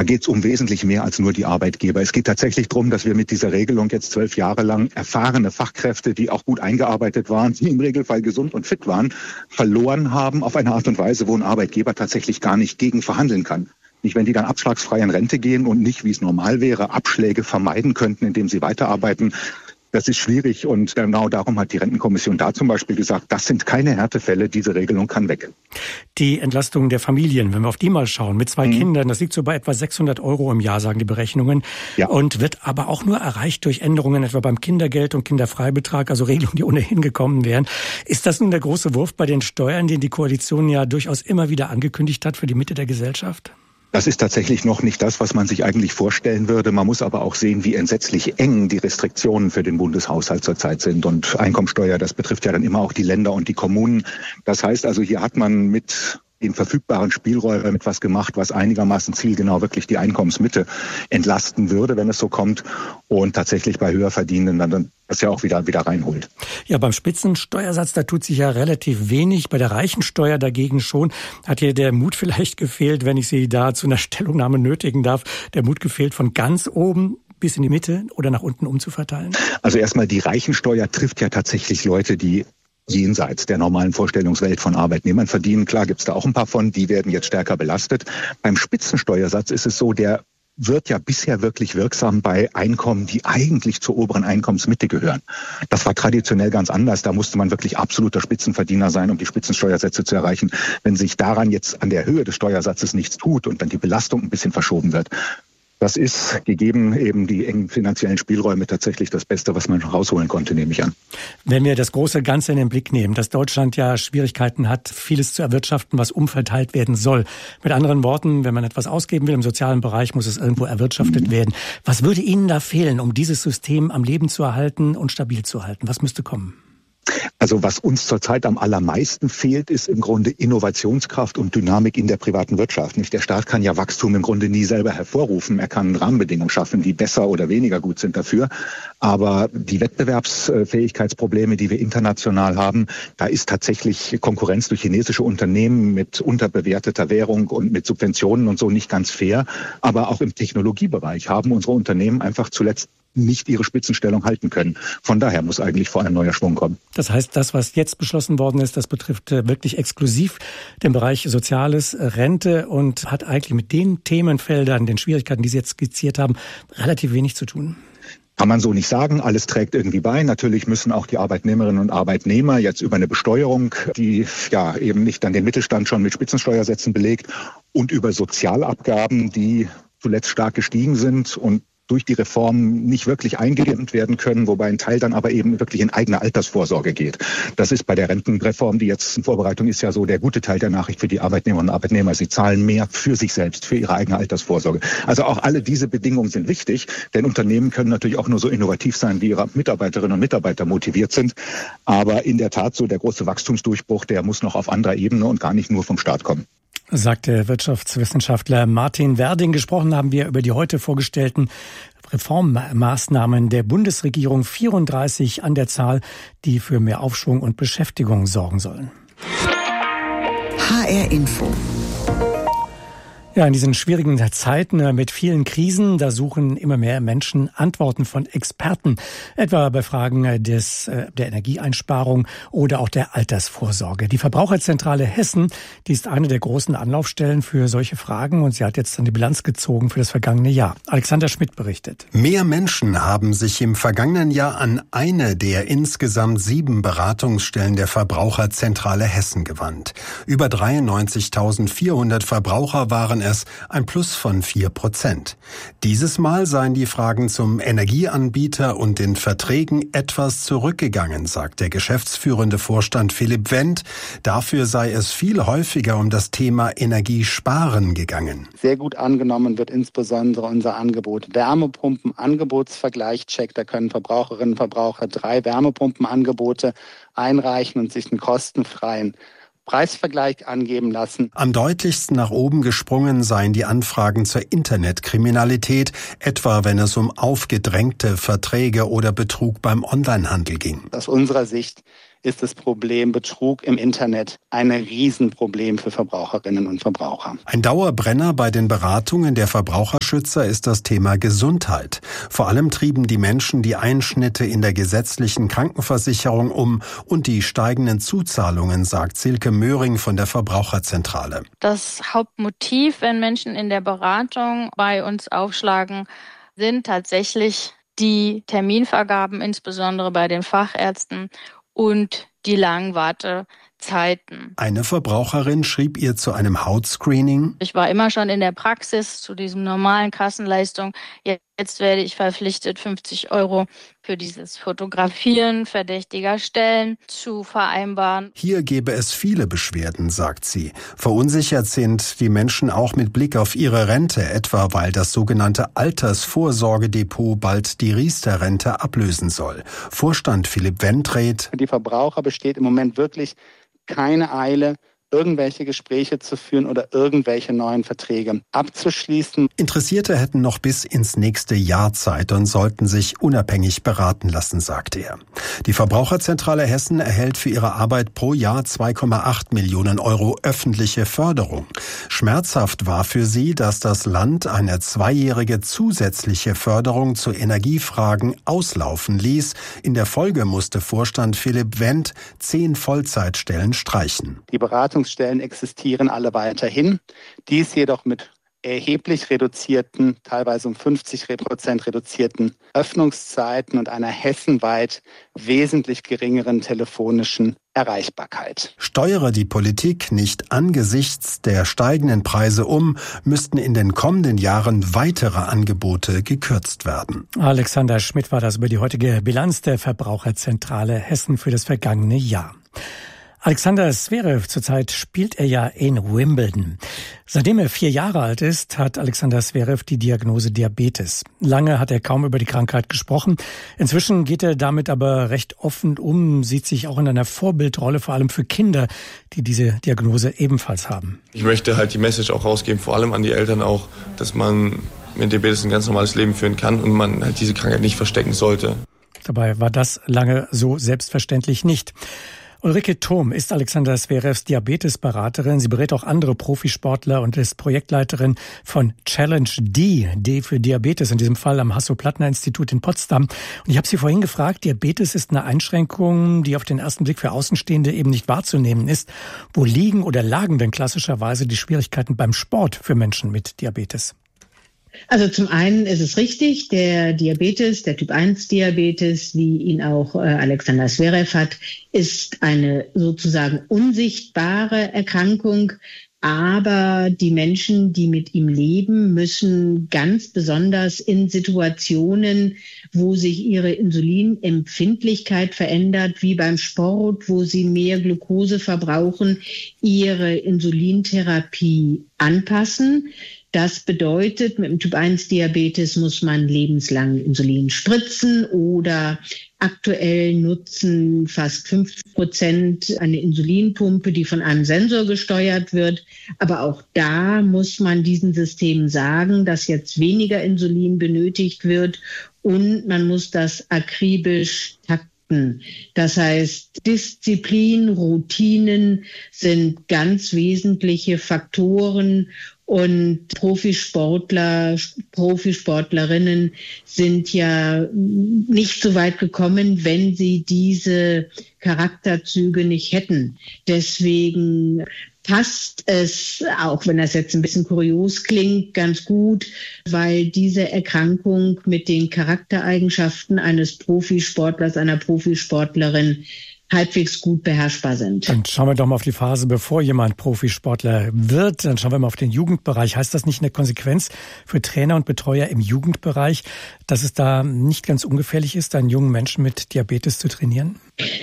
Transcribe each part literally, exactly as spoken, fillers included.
geht es um wesentlich mehr als nur die Arbeitgeber. Es geht tatsächlich darum, dass wir mit dieser Regelung jetzt zwölf Jahre lang erfahrene Fachkräfte, die auch gut eingearbeitet waren, die im Regelfall gesund und fit waren, verloren haben auf eine Art und Weise, wo ein Arbeitgeber tatsächlich gar nicht gegen verhandeln kann. Nicht, wenn die dann abschlagsfrei in Rente gehen und nicht, wie es normal wäre, Abschläge vermeiden könnten, indem sie weiterarbeiten. Das ist schwierig und genau darum hat die Rentenkommission da zum Beispiel gesagt, das sind keine Härtefälle, diese Regelung kann weg. Die Entlastung der Familien, wenn wir auf die mal schauen, mit zwei mhm. Kindern, das liegt so bei etwa sechshundert Euro im Jahr, sagen die Berechnungen. Ja. Und wird aber auch nur erreicht durch Änderungen etwa beim Kindergeld und Kinderfreibetrag, also Regelungen, die ohnehin gekommen wären. Ist das nun der große Wurf bei den Steuern, den die Koalition ja durchaus immer wieder angekündigt hat für die Mitte der Gesellschaft? Das ist tatsächlich noch nicht das, was man sich eigentlich vorstellen würde. Man muss aber auch sehen, wie entsetzlich eng die Restriktionen für den Bundeshaushalt zurzeit sind. Und Einkommensteuer, das betrifft ja dann immer auch die Länder und die Kommunen. Das heißt also, hier hat man mit den verfügbaren Spielräumen etwas gemacht, was einigermaßen zielgenau wirklich die Einkommensmitte entlasten würde, wenn es so kommt. Und tatsächlich bei Höherverdienenden dann das ja auch wieder, wieder reinholt. Ja, beim Spitzensteuersatz, da tut sich ja relativ wenig. Bei der Reichensteuer dagegen schon. Hat hier der Mut vielleicht gefehlt, wenn ich Sie da zu einer Stellungnahme nötigen darf, der Mut gefehlt, von ganz oben bis in die Mitte oder nach unten umzuverteilen? Also erstmal, die Reichensteuer trifft ja tatsächlich Leute, die jenseits der normalen Vorstellungswelt von Arbeitnehmern verdienen. Klar gibt's da auch ein paar von, die werden jetzt stärker belastet. Beim Spitzensteuersatz ist es so, der wird ja bisher wirklich wirksam bei Einkommen, die eigentlich zur oberen Einkommensmitte gehören. Das war traditionell ganz anders. Da musste man wirklich absoluter Spitzenverdiener sein, um die Spitzensteuersätze zu erreichen. Wenn sich daran jetzt an der Höhe des Steuersatzes nichts tut und dann die Belastung ein bisschen verschoben wird, das ist, gegeben eben die engen finanziellen Spielräume, tatsächlich das Beste, was man rausholen konnte, nehme ich an. Wenn wir das große Ganze in den Blick nehmen, dass Deutschland ja Schwierigkeiten hat, vieles zu erwirtschaften, was umverteilt werden soll. Mit anderen Worten, wenn man etwas ausgeben will im sozialen Bereich, muss es irgendwo erwirtschaftet mhm. werden. Was würde Ihnen da fehlen, um dieses System am Leben zu erhalten und stabil zu halten? Was müsste kommen? Also was uns zurzeit am allermeisten fehlt, ist im Grunde Innovationskraft und Dynamik in der privaten Wirtschaft. Nicht? Der Staat kann ja Wachstum im Grunde nie selber hervorrufen. Er kann Rahmenbedingungen schaffen, die besser oder weniger gut sind dafür. Aber die Wettbewerbsfähigkeitsprobleme, die wir international haben, da ist tatsächlich Konkurrenz durch chinesische Unternehmen mit unterbewerteter Währung und mit Subventionen und so nicht ganz fair. Aber auch im Technologiebereich haben unsere Unternehmen einfach zuletzt nicht ihre Spitzenstellung halten können. Von daher muss eigentlich vor allem neuer Schwung kommen. Das heißt, das, was jetzt beschlossen worden ist, das betrifft wirklich exklusiv den Bereich Soziales, Rente und hat eigentlich mit den Themenfeldern, den Schwierigkeiten, die Sie jetzt skizziert haben, relativ wenig zu tun. Kann man so nicht sagen. Alles trägt irgendwie bei. Natürlich müssen auch die Arbeitnehmerinnen und Arbeitnehmer jetzt über eine Besteuerung, die ja eben nicht dann den Mittelstand schon mit Spitzensteuersätzen belegt, und über Sozialabgaben, die zuletzt stark gestiegen sind und durch die Reform nicht wirklich eingedämmt werden können, wobei ein Teil dann aber eben wirklich in eigene Altersvorsorge geht. Das ist bei der Rentenreform, die jetzt in Vorbereitung ist, ja so der gute Teil der Nachricht für die Arbeitnehmerinnen und Arbeitnehmer. Sie zahlen mehr für sich selbst, für ihre eigene Altersvorsorge. Also auch alle diese Bedingungen sind wichtig, denn Unternehmen können natürlich auch nur so innovativ sein, wie ihre Mitarbeiterinnen und Mitarbeiter motiviert sind. Aber in der Tat, so der große Wachstumsdurchbruch, der muss noch auf anderer Ebene und gar nicht nur vom Staat kommen. Sagt der Wirtschaftswissenschaftler Martin Werding. Gesprochen haben wir über die heute vorgestellten Reformmaßnahmen der Bundesregierung, vierunddreißig an der Zahl, die für mehr Aufschwung und Beschäftigung sorgen sollen. H R Info. Ja, in diesen schwierigen Zeiten mit vielen Krisen, da suchen immer mehr Menschen Antworten von Experten, etwa bei Fragen des, der Energieeinsparung oder auch der Altersvorsorge. Die Verbraucherzentrale Hessen, die ist eine der großen Anlaufstellen für solche Fragen und sie hat jetzt dann die Bilanz gezogen für das vergangene Jahr. Alexander Schmidt berichtet. Mehr Menschen haben sich im vergangenen Jahr an eine der insgesamt sieben Beratungsstellen der Verbraucherzentrale Hessen gewandt. Über dreiundneunzigtausendvierhundert Verbraucher waren es, ein Plus von vier Prozent. Dieses Mal seien die Fragen zum Energieanbieter und den Verträgen etwas zurückgegangen, sagt der geschäftsführende Vorstand Philipp Wendt. Dafür sei es viel häufiger um das Thema Energiesparen gegangen. Sehr gut angenommen wird insbesondere unser Angebot Wärmepumpen-Angebotsvergleich-Check. Da können Verbraucherinnen und Verbraucher drei Wärmepumpenangebote einreichen und sich einen kostenfreien Preisvergleich angeben lassen. Am deutlichsten nach oben gesprungen seien die Anfragen zur Internetkriminalität, etwa wenn es um aufgedrängte Verträge oder Betrug beim Onlinehandel ging. Aus unserer Sicht ist das Problem Betrug im Internet ein Riesenproblem für Verbraucherinnen und Verbraucher. Ein Dauerbrenner bei den Beratungen der Verbraucherschützer ist das Thema Gesundheit. Vor allem trieben die Menschen die Einschnitte in der gesetzlichen Krankenversicherung um und die steigenden Zuzahlungen, sagt Silke Möhring von der Verbraucherzentrale. Das Hauptmotiv, wenn Menschen in der Beratung bei uns aufschlagen, sind tatsächlich die Terminvergaben, insbesondere bei den Fachärzten, und die langen Wartezeiten. Eine Verbraucherin schrieb ihr zu einem Hautscreening: Ich war immer schon in der Praxis zu diesem normalen Kassenleistung. Jetzt werde ich verpflichtet, fünfzig Euro für dieses Fotografieren verdächtiger Stellen zu vereinbaren. Hier gebe es viele Beschwerden, sagt sie. Verunsichert sind die Menschen auch mit Blick auf ihre Rente, etwa weil das sogenannte Altersvorsorgedepot bald die Riester-Rente ablösen soll. Vorstand Philipp Wendt rät: Für die Verbraucher besteht im Moment wirklich keine Eile, irgendwelche Gespräche zu führen oder irgendwelche neuen Verträge abzuschließen. Interessierte hätten noch bis ins nächste Jahr Zeit und sollten sich unabhängig beraten lassen, sagte er. Die Verbraucherzentrale Hessen erhält für ihre Arbeit pro Jahr zwei Komma acht Millionen Euro öffentliche Förderung. Schmerzhaft war für sie, dass das Land eine zweijährige zusätzliche Förderung zu Energiefragen auslaufen ließ. In der Folge musste Vorstand Philipp Wendt zehn Vollzeitstellen streichen. Die Beratung Stellen existieren alle weiterhin, dies jedoch mit erheblich reduzierten, teilweise um fünfzig Prozent reduzierten Öffnungszeiten und einer hessenweit wesentlich geringeren telefonischen Erreichbarkeit. Steuere die Politik nicht angesichts der steigenden Preise um, müssten in den kommenden Jahren weitere Angebote gekürzt werden. Alexander Schmidt war das über die heutige Bilanz der Verbraucherzentrale Hessen für das vergangene Jahr. Alexander Zverev, zurzeit spielt er ja in Wimbledon. Seitdem er vier Jahre alt ist, hat Alexander Zverev die Diagnose Diabetes. Lange hat er kaum über die Krankheit gesprochen. Inzwischen geht er damit aber recht offen um, sieht sich auch in einer Vorbildrolle, vor allem für Kinder, die diese Diagnose ebenfalls haben. Ich möchte halt die Message auch rausgeben, vor allem an die Eltern auch, dass man mit Diabetes ein ganz normales Leben führen kann und man halt diese Krankheit nicht verstecken sollte. Dabei war das lange so selbstverständlich nicht. Ulrike Thom ist Alexander Zverevs Diabetesberaterin. Sie berät auch andere Profisportler und ist Projektleiterin von Challenge D, D für Diabetes, in diesem Fall am Hasso-Plattner-Institut in Potsdam. Und ich habe Sie vorhin gefragt, Diabetes ist eine Einschränkung, die auf den ersten Blick für Außenstehende eben nicht wahrzunehmen ist. Wo liegen oder lagen denn klassischerweise die Schwierigkeiten beim Sport für Menschen mit Diabetes? Also zum einen ist es richtig, der Diabetes, der Typ eins Diabetes, wie ihn auch äh, Alexander Zverev hat, ist eine sozusagen unsichtbare Erkrankung. Aber die Menschen, die mit ihm leben, müssen ganz besonders in Situationen, wo sich ihre Insulinempfindlichkeit verändert, wie beim Sport, wo sie mehr Glucose verbrauchen, ihre Insulintherapie anpassen. Das bedeutet, mit dem Typ eins Diabetes muss man lebenslang Insulin spritzen oder aktuell nutzen fast fünfzig Prozent eine Insulinpumpe, die von einem Sensor gesteuert wird. Aber auch da muss man diesen Systemen sagen, dass jetzt weniger Insulin benötigt wird und man muss das akribisch takten. Das heißt, Disziplin, Routinen sind ganz wesentliche Faktoren. Und Profisportler, Profisportlerinnen sind ja nicht so weit gekommen, wenn sie diese Charakterzüge nicht hätten. Deswegen passt es, auch wenn das jetzt ein bisschen kurios klingt, ganz gut, weil diese Erkrankung mit den Charaktereigenschaften eines Profisportlers, einer Profisportlerin halbwegs gut beherrschbar sind. Dann schauen wir doch mal auf die Phase, bevor jemand Profisportler wird. Dann schauen wir mal auf den Jugendbereich. Heißt das nicht eine Konsequenz für Trainer und Betreuer im Jugendbereich, dass es da nicht ganz ungefährlich ist, einen jungen Menschen mit Diabetes zu trainieren?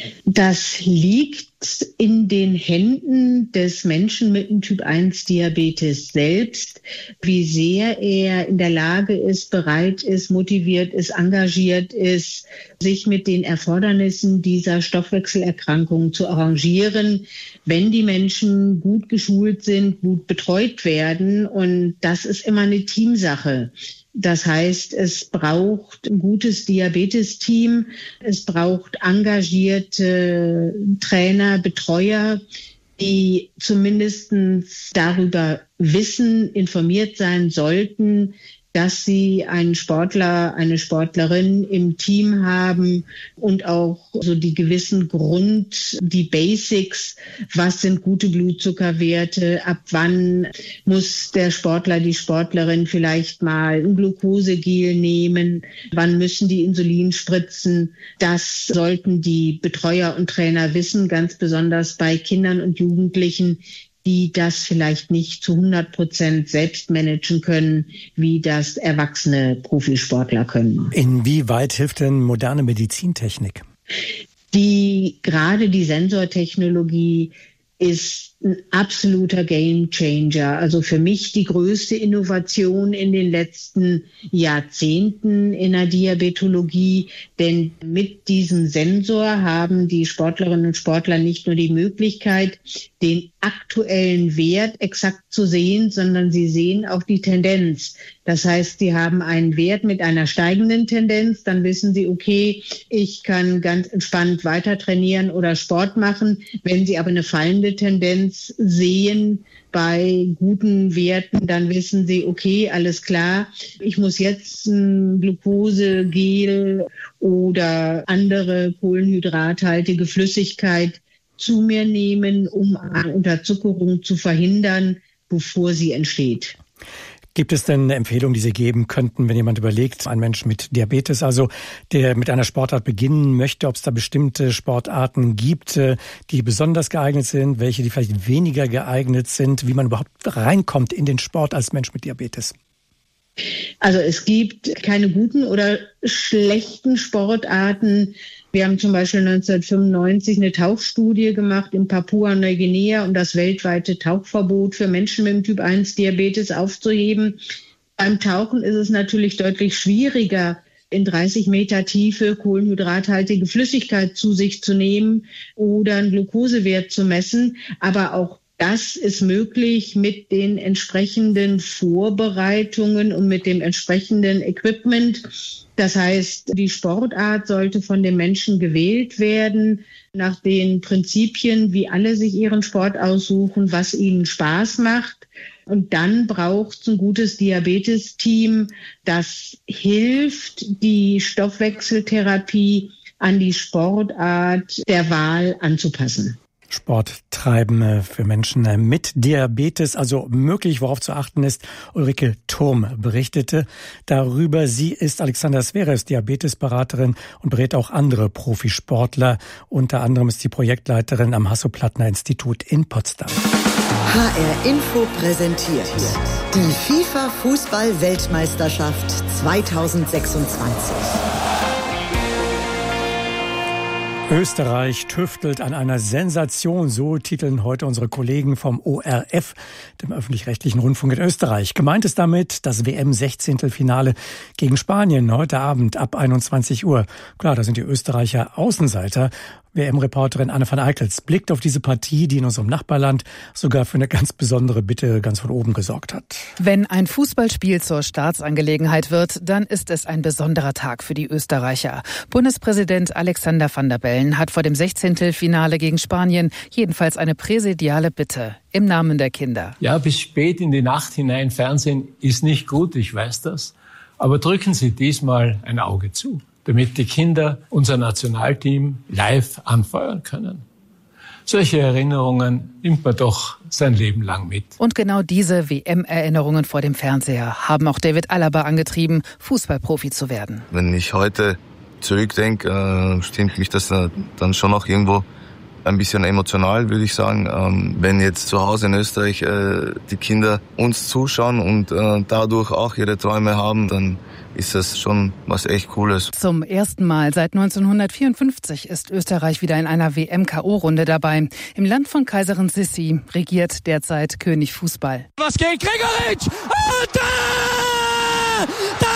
Das liegt in den Händen des Menschen mit dem Typ eins Diabetes selbst, wie sehr er in der Lage ist, bereit ist, motiviert ist, engagiert ist, sich mit den Erfordernissen dieser Stoffwechselerkrankung zu arrangieren, wenn die Menschen gut geschult sind, gut betreut werden. Und das ist immer eine Teamsache. Das heißt, es braucht ein gutes Diabetesteam, es braucht engagierte Trainer, Betreuer, die zumindest darüber wissen, informiert sein sollten, dass sie einen Sportler, eine Sportlerin im Team haben und auch so die gewissen Grund, die Basics, was sind gute Blutzuckerwerte, ab wann muss der Sportler, die Sportlerin vielleicht mal ein Glukosegel nehmen, wann müssen die Insulin spritzen. Das sollten die Betreuer und Trainer wissen, ganz besonders bei Kindern und Jugendlichen, die das vielleicht nicht zu hundert Prozent selbst managen können, wie das erwachsene Profisportler können. Inwieweit hilft denn moderne Medizintechnik? Die, gerade die Sensortechnologie ist ein absoluter Gamechanger. Also für mich die größte Innovation in den letzten Jahrzehnten in der Diabetologie. Denn mit diesem Sensor haben die Sportlerinnen und Sportler nicht nur die Möglichkeit, den aktuellen Wert exakt zu sehen, sondern sie sehen auch die Tendenz. Das heißt, sie haben einen Wert mit einer steigenden Tendenz, dann wissen sie, okay, ich kann ganz entspannt weiter trainieren oder Sport machen. Wenn sie aber eine fallende Tendenz sehen bei guten Werten, dann wissen sie, okay, alles klar, ich muss jetzt ein Glukosegel oder andere kohlenhydrathaltige Flüssigkeit zu mir nehmen, um eine Unterzuckerung zu verhindern, bevor sie entsteht. Gibt es denn eine Empfehlung, die Sie geben könnten, wenn jemand überlegt, ein Mensch mit Diabetes, also der mit einer Sportart beginnen möchte, ob es da bestimmte Sportarten gibt, die besonders geeignet sind, welche, die vielleicht weniger geeignet sind, wie man überhaupt reinkommt in den Sport als Mensch mit Diabetes? Also es gibt keine guten oder schlechten Sportarten. Wir haben zum Beispiel neunzehnhundertfünfundneunzig eine Tauchstudie gemacht in Papua-Neuguinea, um das weltweite Tauchverbot für Menschen mit dem Typ eins Diabetes aufzuheben. Beim Tauchen ist es natürlich deutlich schwieriger, in dreißig Meter Tiefe kohlenhydrathaltige Flüssigkeit zu sich zu nehmen oder einen Glukosewert zu messen. Aber auch das ist möglich mit den entsprechenden Vorbereitungen und mit dem entsprechenden Equipment. Das heißt, die Sportart sollte von den Menschen gewählt werden nach den Prinzipien, wie alle sich ihren Sport aussuchen, was ihnen Spaß macht. Und dann braucht es ein gutes Diabetesteam, das hilft, die Stoffwechseltherapie an die Sportart der Wahl anzupassen. Sport treiben für Menschen mit Diabetes, also möglich, worauf zu achten ist. Ulrike Thurm berichtete darüber. Sie ist Alexander Zverevs Diabetesberaterin und berät auch andere Profisportler. Unter anderem ist sie Projektleiterin am Hasso-Plattner-Institut in Potsdam. H R Info präsentiert die FIFA-Fußball-Weltmeisterschaft zweitausendsechsundzwanzig. Österreich tüftelt an einer Sensation, so titeln heute unsere Kollegen vom O R F, dem öffentlich-rechtlichen Rundfunk in Österreich. Gemeint ist damit das W M-Sechzehntelfinale gegen Spanien heute Abend ab einundzwanzig Uhr. Klar, da sind die Österreicher Außenseiter. W M-Reporterin Anne van Eickels blickt auf diese Partie, die in unserem Nachbarland sogar für eine ganz besondere Bitte ganz von oben gesorgt hat. Wenn ein Fußballspiel zur Staatsangelegenheit wird, dann ist es ein besonderer Tag für die Österreicher. Bundespräsident Alexander Van der Bellen hat vor dem Sechzehntelfinale gegen Spanien jedenfalls eine präsidiale Bitte im Namen der Kinder. Ja, bis spät in die Nacht hinein Fernsehen ist nicht gut, ich weiß das. Aber drücken Sie diesmal ein Auge zu, damit die Kinder unser Nationalteam live anfeuern können. Solche Erinnerungen nimmt man doch sein Leben lang mit. Und genau diese W M-Erinnerungen vor dem Fernseher haben auch David Alaba angetrieben, Fußballprofi zu werden. Wenn ich heute zurückdenke, äh, stimmt mich das äh, dann schon auch irgendwo ein bisschen emotional, würde ich sagen. Ähm, wenn jetzt zu Hause in Österreich äh, die Kinder uns zuschauen und äh, dadurch auch ihre Träume haben, dann ist das schon was echt Cooles. Zum ersten Mal seit neunzehnhundertvierundfünfzig ist Österreich wieder in einer W M-K O-Runde dabei. Im Land von Kaiserin Sissi regiert derzeit König Fußball. Was geht? Gregoritsch! Und da! Da!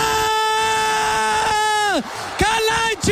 Kalajdzic!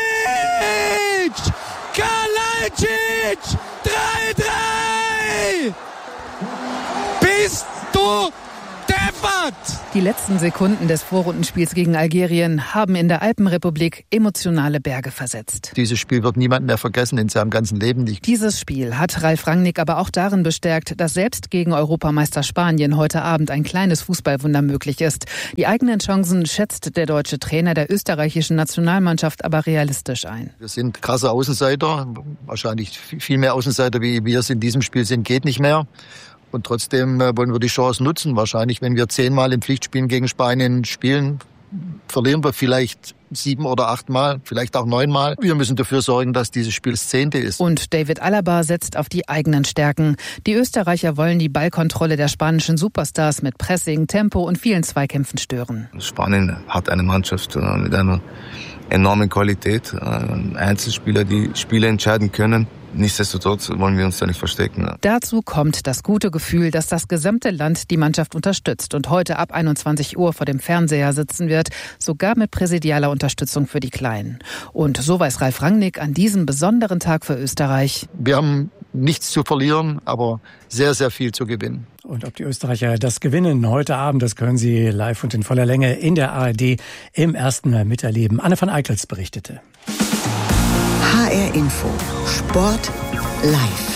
Kalajdzic! drei drei! Bist du deppert? Die letzten Sekunden des Vorrundenspiels gegen Algerien haben in der Alpenrepublik emotionale Berge versetzt. Dieses Spiel wird niemand mehr vergessen in seinem ganzen Leben nicht. Dieses Spiel hat Ralf Rangnick aber auch darin bestärkt, dass selbst gegen Europameister Spanien heute Abend ein kleines Fußballwunder möglich ist. Die eigenen Chancen schätzt der deutsche Trainer der österreichischen Nationalmannschaft aber realistisch ein. Wir sind krasse Außenseiter, wahrscheinlich viel mehr Außenseiter, wie wir es in diesem Spiel sind, geht nicht mehr. Und trotzdem wollen wir die Chance nutzen. Wahrscheinlich, wenn wir zehnmal im Pflichtspielen gegen Spanien spielen, verlieren wir vielleicht sieben oder achtmal, vielleicht auch neunmal. Wir müssen dafür sorgen, dass dieses Spiel das zehnte ist. Und David Alaba setzt auf die eigenen Stärken. Die Österreicher wollen die Ballkontrolle der spanischen Superstars mit Pressing, Tempo und vielen Zweikämpfen stören. Spanien hat eine Mannschaft mit einer enormen Qualität, Einzelspieler, die Spiele entscheiden können. Nichtsdestotrotz wollen wir uns da nicht verstecken. Dazu kommt das gute Gefühl, dass das gesamte Land die Mannschaft unterstützt und heute ab einundzwanzig Uhr vor dem Fernseher sitzen wird, sogar mit präsidialer Unterstützung für die Kleinen. Und so weiß Ralf Rangnick an diesem besonderen Tag für Österreich: Wir haben nichts zu verlieren, aber sehr, sehr viel zu gewinnen. Und ob die Österreicher das gewinnen heute Abend, das können Sie live und in voller Länge in der A R D im ersten miterleben. Anne van Eickels berichtete. H R Info. Sport live.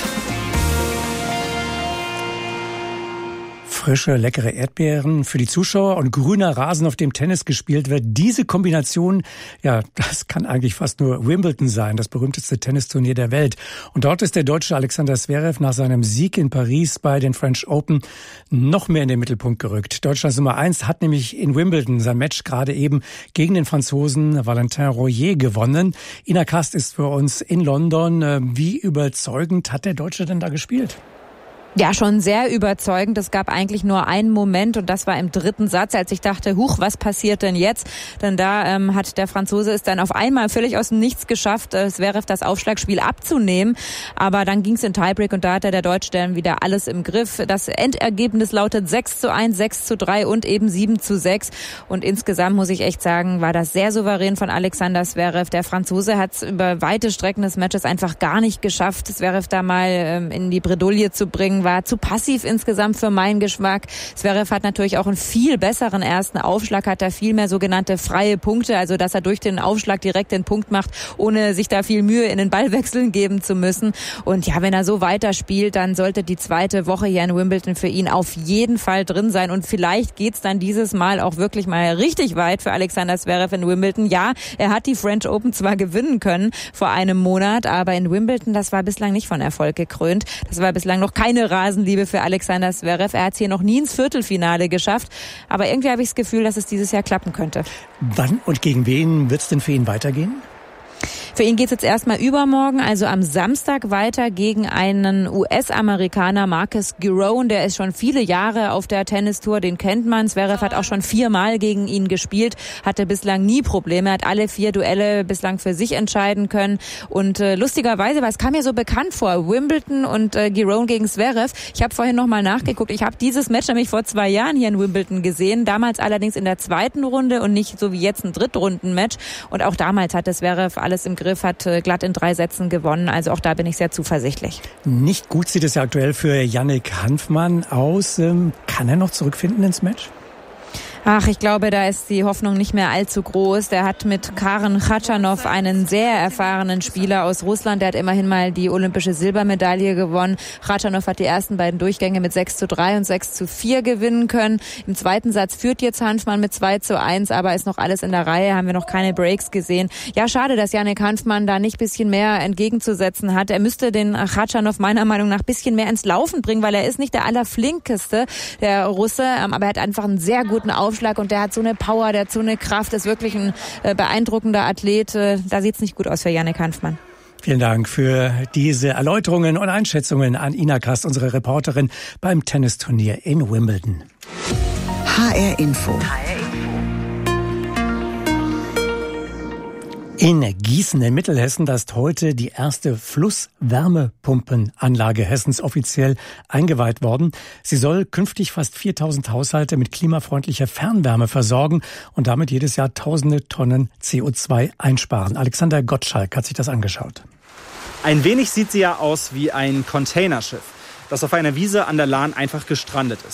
Frische, leckere Erdbeeren für die Zuschauer und grüner Rasen, auf dem Tennis gespielt wird. Diese Kombination, ja, das kann eigentlich fast nur Wimbledon sein, das berühmteste Tennisturnier der Welt. Und dort ist der Deutsche Alexander Zverev nach seinem Sieg in Paris bei den French Open noch mehr in den Mittelpunkt gerückt. Deutschlands Nummer eins hat nämlich in Wimbledon sein Match gerade eben gegen den Franzosen Valentin Royer gewonnen. Ina Kast ist für uns in London. Wie überzeugend hat der Deutsche denn da gespielt? Ja, schon sehr überzeugend. Es gab eigentlich nur einen Moment und das war im dritten Satz, als ich dachte, huch, was passiert denn jetzt? Denn da ähm, hat der Franzose es dann auf einmal völlig aus dem Nichts geschafft, äh, Zverev das Aufschlagspiel abzunehmen. Aber dann ging es in Tiebreak und da hatte der Deutsche dann wieder alles im Griff. Das Endergebnis lautet sechs zu eins, sechs zu drei und eben sieben zu sechs. Und insgesamt muss ich echt sagen, war das sehr souverän von Alexander Zverev. Der Franzose hat es über weite Strecken des Matches einfach gar nicht geschafft, Zverev da mal ähm, in die Bredouille zu bringen. War zu passiv insgesamt für meinen Geschmack. Zverev hat natürlich auch einen viel besseren ersten Aufschlag, hat da viel mehr sogenannte freie Punkte, also dass er durch den Aufschlag direkt den Punkt macht, ohne sich da viel Mühe in den Ballwechseln geben zu müssen. Und ja, wenn er so weiterspielt, dann sollte die zweite Woche hier in Wimbledon für ihn auf jeden Fall drin sein. Und vielleicht geht's dann dieses Mal auch wirklich mal richtig weit für Alexander Zverev in Wimbledon. Ja, er hat die French Open zwar gewinnen können vor einem Monat, aber in Wimbledon, das war bislang nicht von Erfolg gekrönt. Das war bislang noch keine Rasenliebe für Alexander Zverev. Er hat es hier noch nie ins Viertelfinale geschafft. Aber irgendwie habe ich das Gefühl, dass es dieses Jahr klappen könnte. Wann und gegen wen wird es denn für ihn weitergehen? Für ihn geht es jetzt erstmal übermorgen, also am Samstag, weiter gegen einen U S-Amerikaner, Marcus Giron. Der ist schon viele Jahre auf der Tennistour, den kennt man. Zverev hat auch schon viermal gegen ihn gespielt, hatte bislang nie Probleme, hat alle vier Duelle bislang für sich entscheiden können. Und äh, lustigerweise, weil es kam mir so bekannt vor, Wimbledon und äh, Giron gegen Zverev. Ich habe vorhin nochmal nachgeguckt. Ich habe dieses Match nämlich vor zwei Jahren hier in Wimbledon gesehen, damals allerdings in der zweiten Runde und nicht so wie jetzt ein Drittrunden-Match. Und auch damals hatte Zverev alles im Griff, hat glatt in drei Sätzen gewonnen. Also auch da bin ich sehr zuversichtlich. Nicht gut sieht es ja aktuell für Yannick Hanfmann aus. Kann er noch zurückfinden ins Match? Ach, ich glaube, da ist die Hoffnung nicht mehr allzu groß. Der hat mit Karen Khachanov einen sehr erfahrenen Spieler aus Russland. Der hat immerhin mal die olympische Silbermedaille gewonnen. Khachanov hat die ersten beiden Durchgänge mit sechs zu drei und sechs zu vier gewinnen können. Im zweiten Satz führt jetzt Hanfmann mit zwei zu eins, aber ist noch alles in der Reihe, haben wir noch keine Breaks gesehen. Ja, schade, dass Yannick Hanfmann da nicht ein bisschen mehr entgegenzusetzen hat. Er müsste den Khachanov meiner Meinung nach ein bisschen mehr ins Laufen bringen, weil er ist nicht der allerflinkeste, der Russe, aber er hat einfach einen sehr guten Aufschlag. Und der hat so eine Power, der hat so eine Kraft, ist wirklich ein äh, beeindruckender Athlet. Äh, da sieht es nicht gut aus für Yannick Hanfmann. Vielen Dank für diese Erläuterungen und Einschätzungen an Ina Kast, unsere Reporterin beim Tennisturnier in Wimbledon. H R Info. In Gießen in Mittelhessen, da ist heute die erste Flusswärmepumpenanlage Hessens offiziell eingeweiht worden. Sie soll künftig fast viertausend Haushalte mit klimafreundlicher Fernwärme versorgen und damit jedes Jahr tausende Tonnen C O zwei einsparen. Alexander Gottschalk hat sich das angeschaut. Ein wenig sieht sie ja aus wie ein Containerschiff, das auf einer Wiese an der Lahn einfach gestrandet ist.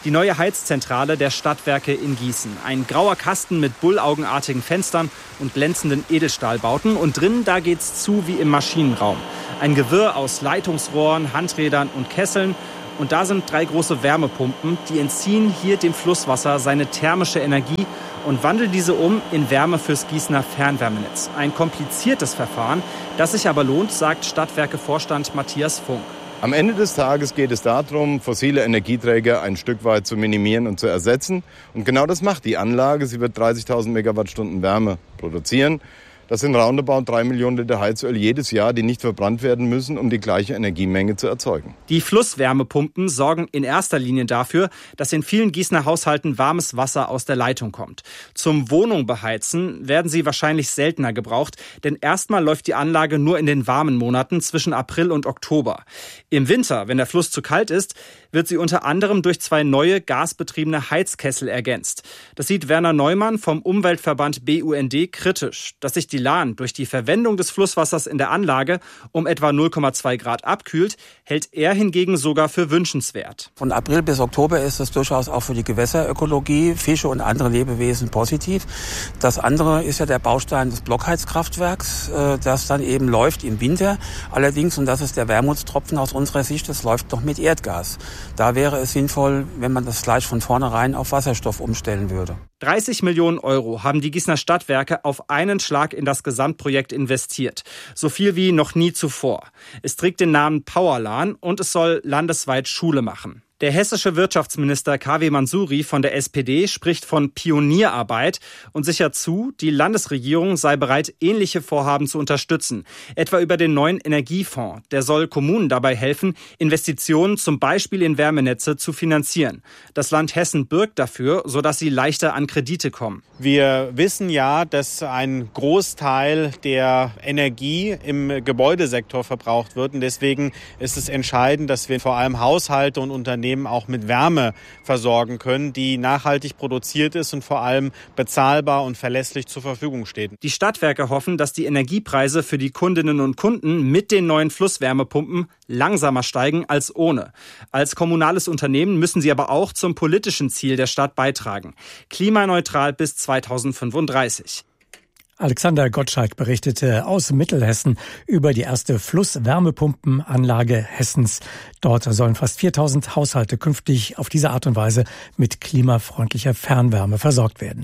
Die neue Heizzentrale der Stadtwerke in Gießen. Ein grauer Kasten mit bullaugenartigen Fenstern und glänzenden Edelstahlbauten. Und drinnen, da geht's zu wie im Maschinenraum. Ein Gewirr aus Leitungsrohren, Handrädern und Kesseln. Und da sind drei große Wärmepumpen, die entziehen hier dem Flusswasser seine thermische Energie und wandeln diese um in Wärme fürs Gießener Fernwärmenetz. Ein kompliziertes Verfahren, das sich aber lohnt, sagt Stadtwerke-Vorstand Matthias Funk. Am Ende des Tages geht es darum, fossile Energieträger ein Stück weit zu minimieren und zu ersetzen. Und genau das macht die Anlage. Sie wird dreißigtausend Megawattstunden Wärme produzieren. Das sind roundabout drei Millionen Liter Heizöl jedes Jahr, die nicht verbrannt werden müssen, um die gleiche Energiemenge zu erzeugen. Die Flusswärmepumpen sorgen in erster Linie dafür, dass in vielen Gießener Haushalten warmes Wasser aus der Leitung kommt. Zum Wohnung beheizen werden sie wahrscheinlich seltener gebraucht, denn erstmal läuft die Anlage nur in den warmen Monaten zwischen April und Oktober. Im Winter, wenn der Fluss zu kalt ist, wird sie unter anderem durch zwei neue gasbetriebene Heizkessel ergänzt. Das sieht Werner Neumann vom Umweltverband B U N D kritisch, dass sich die Lahn durch die Verwendung des Flusswassers in der Anlage um etwa null Komma zwei Grad abkühlt, hält er hingegen sogar für wünschenswert. Von April bis Oktober ist es durchaus auch für die Gewässerökologie, Fische und andere Lebewesen positiv. Das andere ist ja der Baustein des Blockheizkraftwerks, das dann eben läuft im Winter. Allerdings, und das ist der Wermutstropfen aus unserer Sicht, das läuft noch mit Erdgas. Da wäre es sinnvoll, wenn man das gleich von vornherein auf Wasserstoff umstellen würde. dreißig Millionen Euro haben die Gießener Stadtwerke auf einen Schlag in das Gesamtprojekt investiert. So viel wie noch nie zuvor. Es trägt den Namen Powerlan und es soll landesweit Schule machen. Der hessische Wirtschaftsminister K W Mansuri von der S P D spricht von Pionierarbeit und sichert zu, die Landesregierung sei bereit, ähnliche Vorhaben zu unterstützen. Etwa über den neuen Energiefonds. Der soll Kommunen dabei helfen, Investitionen zum Beispiel in Wärmenetze zu finanzieren. Das Land Hessen bürgt dafür, sodass sie leichter an Kredite kommen. Wir wissen ja, dass ein Großteil der Energie im Gebäudesektor verbraucht wird. Und deswegen ist es entscheidend, dass wir vor allem Haushalte und Unternehmen auch mit Wärme versorgen können, die nachhaltig produziert ist und vor allem bezahlbar und verlässlich zur Verfügung steht. Die Stadtwerke hoffen, dass die Energiepreise für die Kundinnen und Kunden mit den neuen Flusswärmepumpen langsamer steigen als ohne. Als kommunales Unternehmen müssen sie aber auch zum politischen Ziel der Stadt beitragen. Klimaneutral bis zweitausendfünfunddreißig. Alexander Gottschalk berichtete aus Mittelhessen über die erste Flusswärmepumpenanlage Hessens. Dort sollen fast viertausend Haushalte künftig auf diese Art und Weise mit klimafreundlicher Fernwärme versorgt werden.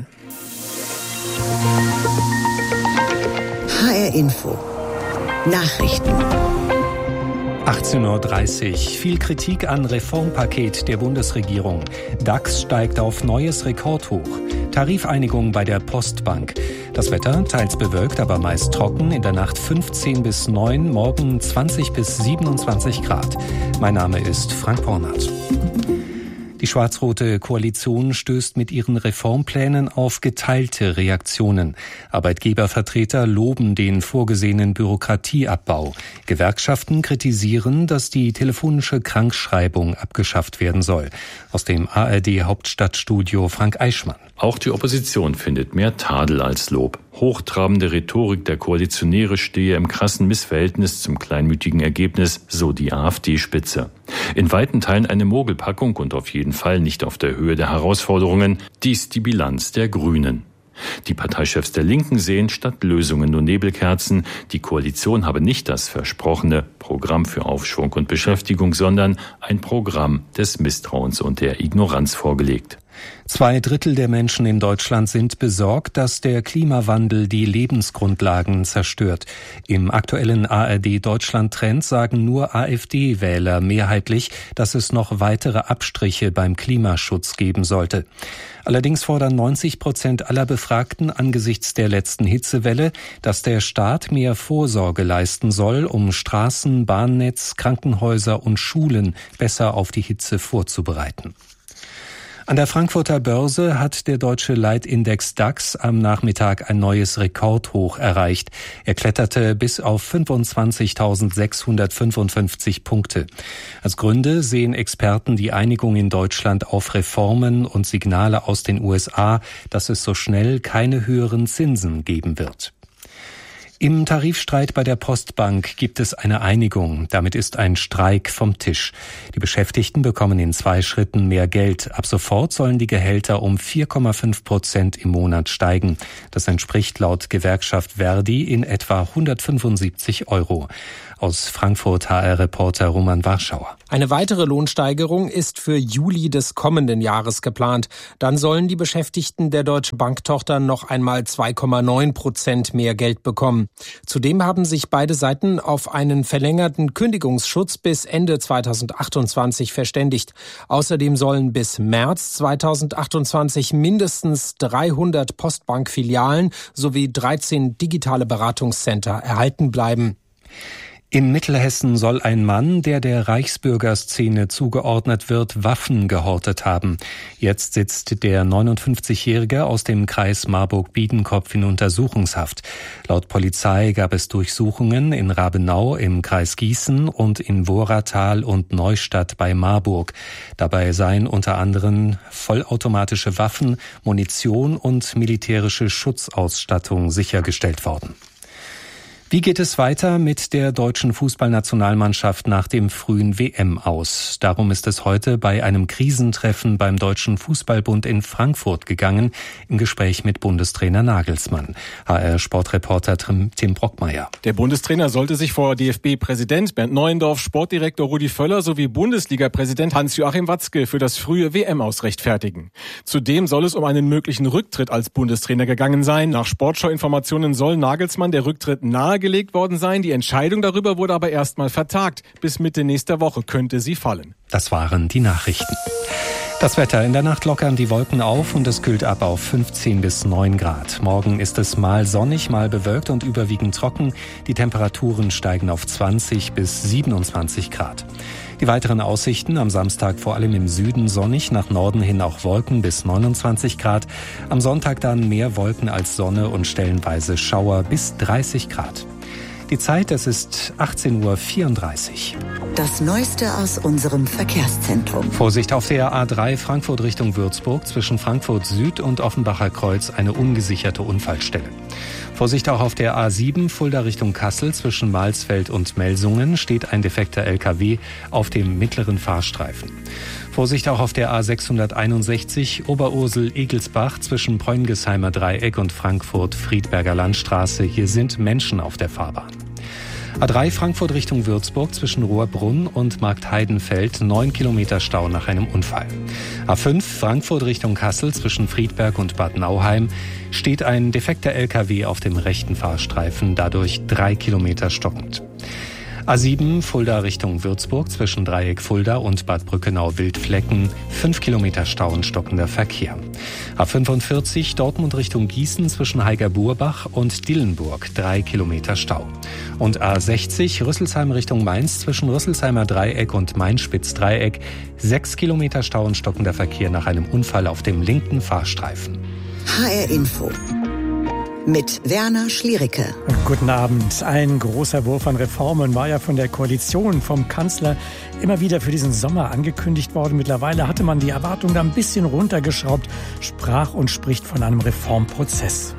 H R Info Nachrichten. achtzehn Uhr dreißig. Viel Kritik an Reformpaket der Bundesregierung. DAX steigt auf neues Rekordhoch. Tarifeinigung bei der Postbank. Das Wetter teils bewölkt, aber meist trocken. In der Nacht fünfzehn bis neun, morgen zwanzig bis siebenundzwanzig Grad. Mein Name ist Frank Bornert. Die schwarz-rote Koalition stößt mit ihren Reformplänen auf geteilte Reaktionen. Arbeitgebervertreter loben den vorgesehenen Bürokratieabbau. Gewerkschaften kritisieren, dass die telefonische Krankschreibung abgeschafft werden soll. Aus dem A R D-Hauptstadtstudio Frank Eichmann. Auch die Opposition findet mehr Tadel als Lob. Hochtrabende Rhetorik der Koalitionäre stehe im krassen Missverhältnis zum kleinmütigen Ergebnis, so die AfD-Spitze. In weiten Teilen eine Mogelpackung und auf jeden Fall nicht auf der Höhe der Herausforderungen. Dies die Bilanz der Grünen. Die Parteichefs der Linken sehen statt Lösungen nur Nebelkerzen. Die Koalition habe nicht das versprochene Programm für Aufschwung und Beschäftigung, sondern ein Programm des Misstrauens und der Ignoranz vorgelegt. Zwei Drittel der Menschen in Deutschland sind besorgt, dass der Klimawandel die Lebensgrundlagen zerstört. Im aktuellen A R D-Deutschland-Trend sagen nur AfD-Wähler mehrheitlich, dass es noch weitere Abstriche beim Klimaschutz geben sollte. Allerdings fordern neunzig Prozent aller Befragten angesichts der letzten Hitzewelle, dass der Staat mehr Vorsorge leisten soll, um Straßen, Bahnnetz, Krankenhäuser und Schulen besser auf die Hitze vorzubereiten. An der Frankfurter Börse hat der deutsche Leitindex DAX am Nachmittag ein neues Rekordhoch erreicht. Er kletterte bis auf fünfundzwanzigtausendsechshundertfünfundfünfzig Punkte. Als Gründe sehen Experten die Einigung in Deutschland auf Reformen und Signale aus den U S A, dass es so schnell keine höheren Zinsen geben wird. Im Tarifstreit bei der Postbank gibt es eine Einigung. Damit ist ein Streik vom Tisch. Die Beschäftigten bekommen in zwei Schritten mehr Geld. Ab sofort sollen die Gehälter um vier Komma fünf Prozent im Monat steigen. Das entspricht laut Gewerkschaft Verdi in etwa hundertfünfundsiebzig Euro. Aus Frankfurt H R-Reporter Roman Warschauer. Eine weitere Lohnsteigerung ist für Juli des kommenden Jahres geplant. Dann sollen die Beschäftigten der Deutschen Bank-Tochter noch einmal zwei Komma neun Prozent mehr Geld bekommen. Zudem haben sich beide Seiten auf einen verlängerten Kündigungsschutz bis Ende zweitausendachtundzwanzig verständigt. Außerdem sollen bis März zweitausendachtundzwanzig mindestens dreihundert Postbank-Filialen sowie dreizehn digitale Beratungscenter erhalten bleiben. In Mittelhessen soll ein Mann, der der Reichsbürgerszene zugeordnet wird, Waffen gehortet haben. Jetzt sitzt der neunundfünfzigjährige aus dem Kreis Marburg-Biedenkopf in Untersuchungshaft. Laut Polizei gab es Durchsuchungen in Rabenau im Kreis Gießen und in Woratal und Neustadt bei Marburg. Dabei seien unter anderem vollautomatische Waffen, Munition und militärische Schutzausstattung sichergestellt worden. Wie geht es weiter mit der deutschen Fußballnationalmannschaft nach dem frühen W M aus? Darum ist es heute bei einem Krisentreffen beim Deutschen Fußballbund in Frankfurt gegangen, im Gespräch mit Bundestrainer Nagelsmann. H R-Sportreporter Tim Brockmeier. Der Bundestrainer sollte sich vor D F B-Präsident Bernd Neuendorf, Sportdirektor Rudi Völler sowie Bundesliga-Präsident Hans-Joachim Watzke für das frühe W M aus rechtfertigen. Zudem soll es um einen möglichen Rücktritt als Bundestrainer gegangen sein. Nach Sportschau-Informationen soll Nagelsmann der Rücktritt nahe gelegt worden sein. Die Entscheidung darüber wurde aber erstmal vertagt. Bis Mitte nächster Woche könnte sie fallen. Das waren die Nachrichten. Das Wetter: In der Nacht lockern die Wolken auf und es kühlt ab auf fünfzehn bis neun Grad. Morgen ist es mal sonnig, mal bewölkt und überwiegend trocken. Die Temperaturen steigen auf zwanzig bis siebenundzwanzig Grad. Die weiteren Aussichten: am Samstag vor allem im Süden sonnig, nach Norden hin auch Wolken bis neunundzwanzig Grad. Am Sonntag dann mehr Wolken als Sonne und stellenweise Schauer bis dreißig Grad. Die Zeit, es ist achtzehn Uhr vierunddreißig. Das Neueste aus unserem Verkehrszentrum. Vorsicht auf der A drei Frankfurt Richtung Würzburg, zwischen Frankfurt Süd und Offenbacher Kreuz eine ungesicherte Unfallstelle. Vorsicht auch auf der A sieben Fulda Richtung Kassel, zwischen Mahlsfeld und Melsungen steht ein defekter L K W auf dem mittleren Fahrstreifen. Vorsicht auch auf der A sechshunderteinundsechzig Oberursel-Egelsbach zwischen Preungesheimer Dreieck und Frankfurt-Friedberger Landstraße. Hier sind Menschen auf der Fahrbahn. A drei Frankfurt Richtung Würzburg zwischen Rohrbrunn und Marktheidenfeld neun Kilometer Stau nach einem Unfall. A fünf Frankfurt Richtung Kassel zwischen Friedberg und Bad Nauheim steht ein defekter L K W auf dem rechten Fahrstreifen, dadurch drei Kilometer stockend. A sieben Fulda Richtung Würzburg zwischen Dreieck Fulda und Bad Brückenau-Wildflecken fünf Kilometer Stau und stockender Verkehr. A fünfundvierzig Dortmund Richtung Gießen zwischen Heiger-Burbach und Dillenburg drei Kilometer Stau. Und A sechzig Rüsselsheim Richtung Mainz zwischen Rüsselsheimer Dreieck und Mainspitz-Dreieck sechs Kilometer Stau und stockender Verkehr nach einem Unfall auf dem linken Fahrstreifen. H R Info mit Werner Schliericke. Guten Abend. Ein großer Wurf an Reformen war ja von der Koalition, vom Kanzler immer wieder für diesen Sommer angekündigt worden. Mittlerweile hatte man die Erwartungen da ein bisschen runtergeschraubt, sprach und spricht von einem Reformprozess.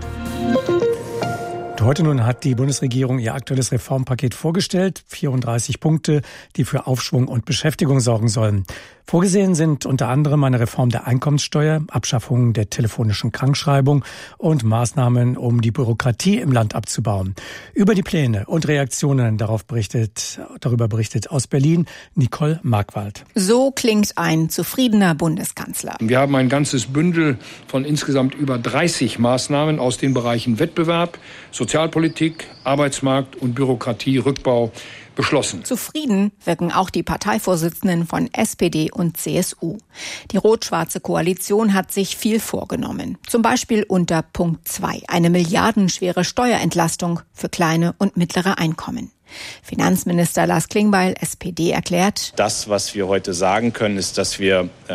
Und heute nun hat die Bundesregierung ihr aktuelles Reformpaket vorgestellt. vierunddreißig Punkte, die für Aufschwung und Beschäftigung sorgen sollen. Vorgesehen sind unter anderem eine Reform der Einkommenssteuer, Abschaffung der telefonischen Krankschreibung und Maßnahmen, um die Bürokratie im Land abzubauen. Über die Pläne und Reaktionen darauf berichtet, darüber berichtet aus Berlin Nicole Markwald. So klingt ein zufriedener Bundeskanzler. Wir haben ein ganzes Bündel von insgesamt über dreißig Maßnahmen aus den Bereichen Wettbewerb, Sozialpolitik, Arbeitsmarkt und Bürokratierückbau beschlossen. Zufrieden wirken auch die Parteivorsitzenden von S P D und C S U. Die rot-schwarze Koalition hat sich viel vorgenommen. Zum Beispiel unter Punkt zwei, eine milliardenschwere Steuerentlastung für kleine und mittlere Einkommen. Finanzminister Lars Klingbeil, S P D, erklärt: Das, was wir heute sagen können, ist, dass wir ähm,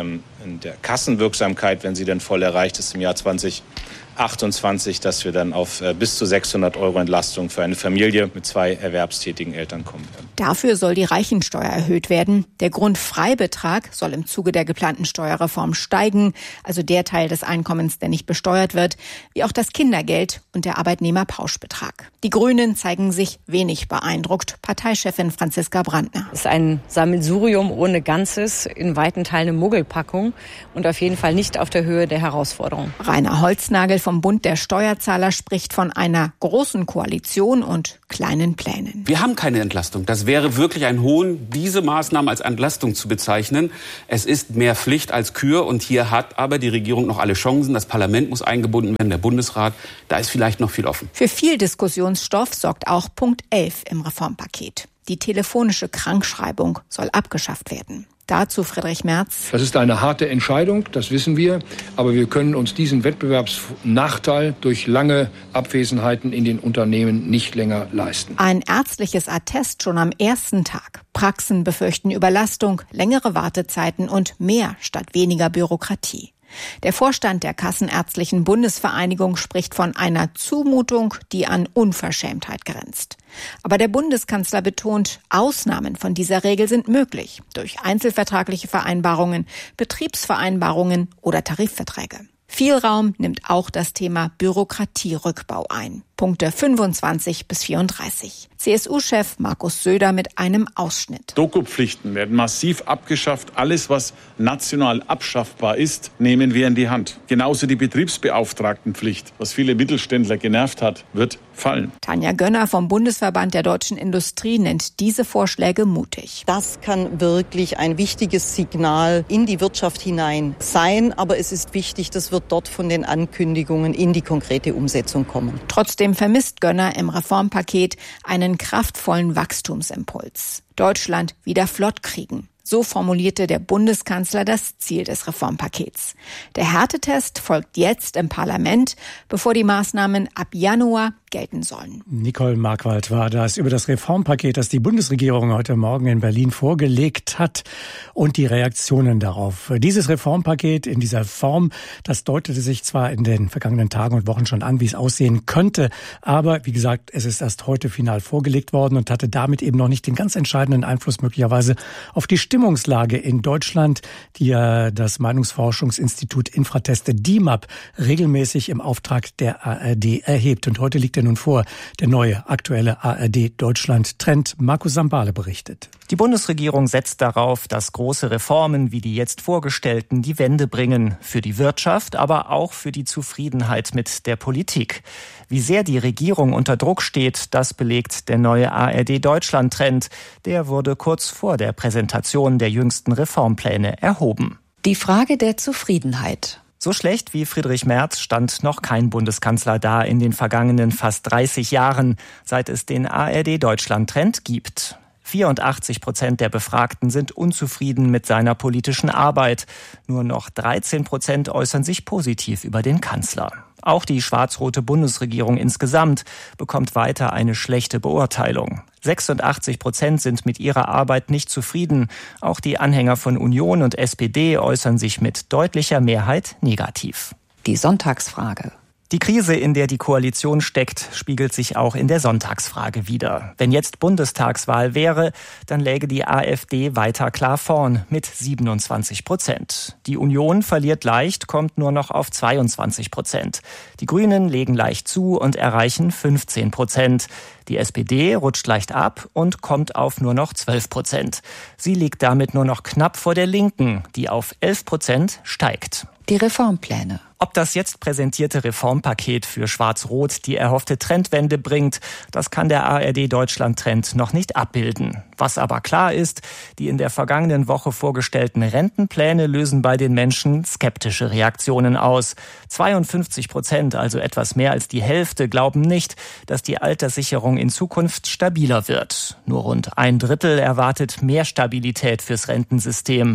in der Kassenwirksamkeit, wenn sie denn voll erreicht ist im Jahr zweitausendachtundzwanzig, dass wir dann auf bis zu sechshundert Euro Entlastung für eine Familie mit zwei erwerbstätigen Eltern kommen werden. Dafür soll die Reichensteuer erhöht werden. Der Grundfreibetrag soll im Zuge der geplanten Steuerreform steigen, also der Teil des Einkommens, der nicht besteuert wird, wie auch das Kindergeld und der Arbeitnehmerpauschbetrag. Die Grünen zeigen sich wenig beeindruckt. Parteichefin Franziska Brandner. Es ist ein Sammelsurium ohne Ganzes, in weiten Teilen eine Muggelpackung und auf jeden Fall nicht auf der Höhe der Herausforderung. Rainer Holznagel vom Bund der Steuerzahler spricht von einer großen Koalition und kleinen Plänen. Wir haben keine Entlastung. Das wäre wirklich ein Hohn, diese Maßnahmen als Entlastung zu bezeichnen. Es ist mehr Pflicht als Kür und hier hat aber die Regierung noch alle Chancen. Das Parlament muss eingebunden werden, der Bundesrat. Da ist vielleicht noch viel offen. Für viel Diskussionsstoff sorgt auch Punkt elf im Reformpaket. Die telefonische Krankschreibung soll abgeschafft werden. Dazu Friedrich Merz. Das ist eine harte Entscheidung, das wissen wir. Aber wir können uns diesen Wettbewerbsnachteil durch lange Abwesenheiten in den Unternehmen nicht länger leisten. Ein ärztliches Attest schon am ersten Tag. Praxen befürchten Überlastung, längere Wartezeiten und mehr statt weniger Bürokratie. Der Vorstand der Kassenärztlichen Bundesvereinigung spricht von einer Zumutung, die an Unverschämtheit grenzt. Aber der Bundeskanzler betont, Ausnahmen von dieser Regel sind möglich durch einzelvertragliche Vereinbarungen, Betriebsvereinbarungen oder Tarifverträge. Viel Raum nimmt auch das Thema Bürokratierückbau ein. Punkte fünfundzwanzig bis vierunddreißig. C S U-Chef Markus Söder mit einem Ausschnitt. Dokupflichten werden massiv abgeschafft. Alles, was national abschaffbar ist, nehmen wir in die Hand. Genauso die Betriebsbeauftragtenpflicht, was viele Mittelständler genervt hat, wird fallen. Tanja Gönner vom Bundesverband der deutschen Industrie nennt diese Vorschläge mutig. Das kann wirklich ein wichtiges Signal in die Wirtschaft hinein sein. Aber es ist wichtig, das wird dort von den Ankündigungen in die konkrete Umsetzung kommen. Trotzdem vermisst Gönner im Reformpaket einen kraftvollen Wachstumsimpuls. Deutschland wieder flott kriegen. So formulierte der Bundeskanzler das Ziel des Reformpakets. Der Härtetest folgt jetzt im Parlament, bevor die Maßnahmen ab Januar gelten sollen. Nicole Markwald war das über das Reformpaket, das die Bundesregierung heute Morgen in Berlin vorgelegt hat und die Reaktionen darauf. Dieses Reformpaket in dieser Form, das deutete sich zwar in den vergangenen Tagen und Wochen schon an, wie es aussehen könnte, aber wie gesagt, es ist erst heute final vorgelegt worden und hatte damit eben noch nicht den ganz entscheidenden Einfluss möglicherweise auf die Stimmungslage in Deutschland, die ja das Meinungsforschungsinstitut Infrateste D I M A P regelmäßig im Auftrag der A R D erhebt. Und heute liegt er nun vor, der neue aktuelle A R D-Deutschland-Trend. Markus Sambale berichtet. Die Bundesregierung setzt darauf, dass große Reformen wie die jetzt vorgestellten die Wende bringen. Für die Wirtschaft, aber auch für die Zufriedenheit mit der Politik. Wie sehr die Regierung unter Druck steht, das belegt der neue A R D-Deutschland-Trend. Der wurde kurz vor der Präsentation der jüngsten Reformpläne erhoben. Die Frage der Zufriedenheit. So schlecht wie Friedrich Merz stand noch kein Bundeskanzler da in den vergangenen fast dreißig Jahren, seit es den A R D-Deutschland-Trend gibt. vierundachtzig Prozent der Befragten sind unzufrieden mit seiner politischen Arbeit. Nur noch dreizehn Prozent äußern sich positiv über den Kanzler. Auch die schwarz-rote Bundesregierung insgesamt bekommt weiter eine schlechte Beurteilung. sechsundachtzig Prozent sind mit ihrer Arbeit nicht zufrieden. Auch die Anhänger von Union und S P D äußern sich mit deutlicher Mehrheit negativ. Die Sonntagsfrage. Die Krise, in der die Koalition steckt, spiegelt sich auch in der Sonntagsfrage wider. Wenn jetzt Bundestagswahl wäre, dann läge die AfD weiter klar vorn mit siebenundzwanzig Prozent. Die Union verliert leicht, kommt nur noch auf zweiundzwanzig Prozent. Die Grünen legen leicht zu und erreichen fünfzehn Prozent. Die S P D rutscht leicht ab und kommt auf nur noch zwölf Prozent. Sie liegt damit nur noch knapp vor der Linken, die auf elf Prozent steigt. Die Reformpläne. Ob das jetzt präsentierte Reformpaket für Schwarz-Rot die erhoffte Trendwende bringt, das kann der A R D-Deutschland-Trend noch nicht abbilden. Was aber klar ist, die in der vergangenen Woche vorgestellten Rentenpläne lösen bei den Menschen skeptische Reaktionen aus. zweiundfünfzig Prozent, also etwas mehr als die Hälfte, glauben nicht, dass die Alterssicherung in Zukunft stabiler wird. Nur rund ein Drittel erwartet mehr Stabilität fürs Rentensystem.